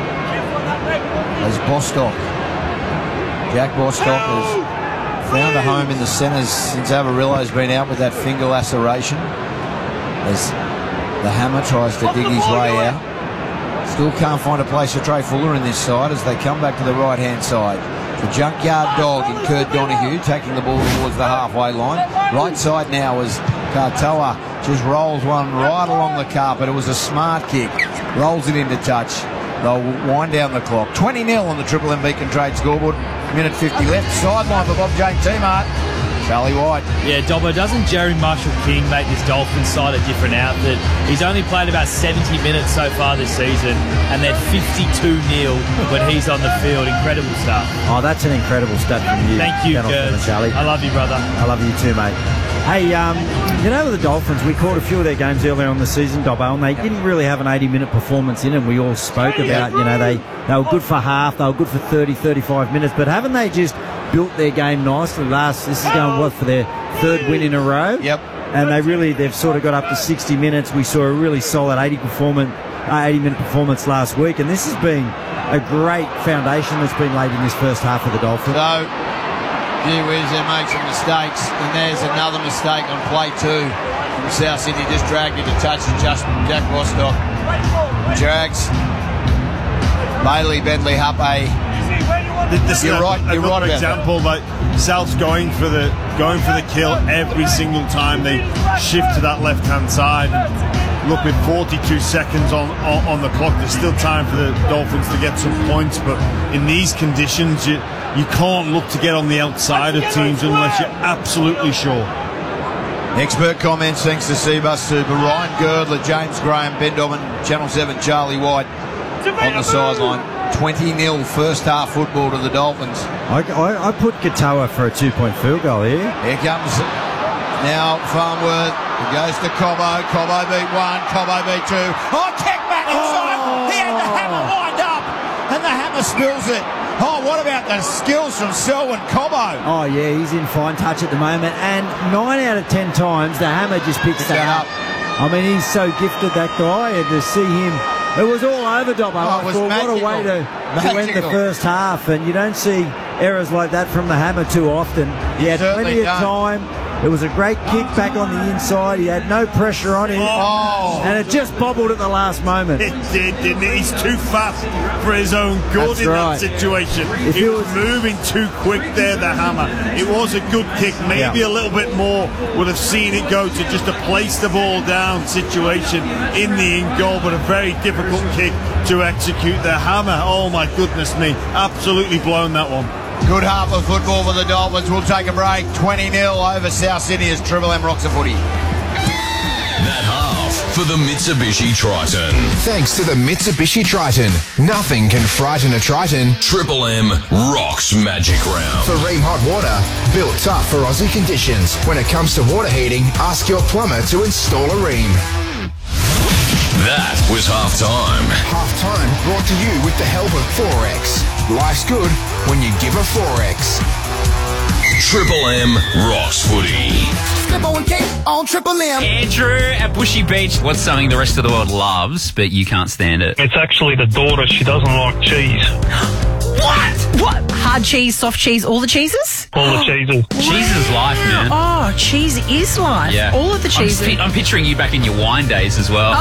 Speaker 3: As Bostock. Jack Bostock has found a home in the centres since Avarillo's been out with that finger laceration. As the Hammer tries to dig his way out. Still can't find a place for Trey Fuller in this side as they come back to the right-hand side. The junkyard dog in Kurt Donahue taking the ball towards the halfway line. Right side now as Katoa just rolls one right along the carpet. It was a smart kick. Rolls it into touch. They'll wind down the clock. 20-0 on the Triple M Beacon Trade scoreboard. Minute 50 left. Sideline for Bob Jane T-Mart. Charlie White.
Speaker 7: Yeah, Dobbo, doesn't Jerry Marshall King make this Dolphins side a different outfit? He's only played about 70 minutes so far this season, and they're 52-0 when he's on the field. Incredible stuff.
Speaker 6: Oh, that's an incredible stat from you.
Speaker 7: Thank you, Gers.
Speaker 6: Charlie.
Speaker 7: I love you, brother.
Speaker 6: I love you too, mate. Hey, you know the Dolphins, we caught a few of their games earlier on the season, Dobbo, and they didn't really have an 80-minute performance in them. We all spoke about, you know, they were good for half, they were good for 30, 35 minutes, but haven't they just built their game nicely? This is going for their third win in a row.
Speaker 3: Yep.
Speaker 6: And they've sort of got up to 60 minutes. We saw a really solid 80-minute performance last week, and this has been a great foundation that's been laid in this first half of the Dolphins.
Speaker 3: So, gee whiz, they make some mistakes, and there's another mistake on play 2 from South Sydney. Just dragged into touch and just Jack Bostock. Drags Bailey, Bentley, Huppe. You're right about
Speaker 8: example, like South's going for the kill every single time they shift to that left-hand side. Look, with 42 seconds on the clock, there's still time for the Dolphins to get some points, but in these conditions, you can't look to get on the outside of teams unless you're absolutely sure.
Speaker 3: Expert comments thanks to Seabus Super. Ryan Girdler, James Graham, Ben Dobbin, Channel 7, Charlie White on the sideline. 20-0 first half football to the Dolphins.
Speaker 6: I put Katoa for a 2-point field goal here.
Speaker 3: Here comes now Farnworth. It goes to Cobbo. Cobbo beat 1. Cobbo beat 2. Oh, kick back inside. He had the Hammer lined up, and the Hammer spills it. Oh, what about the skills from Selwyn Cobbo?
Speaker 6: Oh, yeah, he's in fine touch at the moment. And 9 out of 10 times, the Hammer just picks that up. I mean, he's so gifted, that guy, and to see him... It was all over, Dobbo. What a way to end the first half. And you don't see errors like that from the Hammer too often. He had plenty of time. It was a great kick back on the inside. He had no pressure on him. And it just bobbled at the last moment.
Speaker 8: It did, didn't it? He's too fast for his own good that situation. He was moving too quick there, the Hammer. It was a good kick. Maybe a little bit more would have seen it go to just a place the ball down situation in the in goal, but a very difficult kick to execute the hammer. Oh my goodness me, absolutely blown that one.
Speaker 3: Good half of football for the Dolphins. We'll take a break. 20-0 over South Sydney as Triple M rocks the footy.
Speaker 2: That half for the Mitsubishi Triton.
Speaker 4: Thanks to the Mitsubishi Triton, nothing can frighten a Triton.
Speaker 2: Triple M rocks Magic Round.
Speaker 4: For Ream Hot Water, built tough for Aussie conditions. When it comes to water heating, ask your plumber to install a Ream.
Speaker 2: That was half-time.
Speaker 4: Half-time brought to you with the help of Forex. Life's good when you give a Forex.
Speaker 2: Triple M rocks footy.
Speaker 9: Slippo and Kate on Triple M.
Speaker 10: Andrew at Bushy Beach. What's something the rest of the world loves, but you can't stand it?
Speaker 11: It's actually the daughter. She doesn't like cheese.
Speaker 12: What? Hard cheese, soft cheese, all the cheeses?
Speaker 11: All the cheeses.
Speaker 10: Cheese is life, man.
Speaker 12: Oh, cheese is life.
Speaker 10: Yeah.
Speaker 12: All of the cheeses.
Speaker 10: I'm picturing you back in your wine days as well.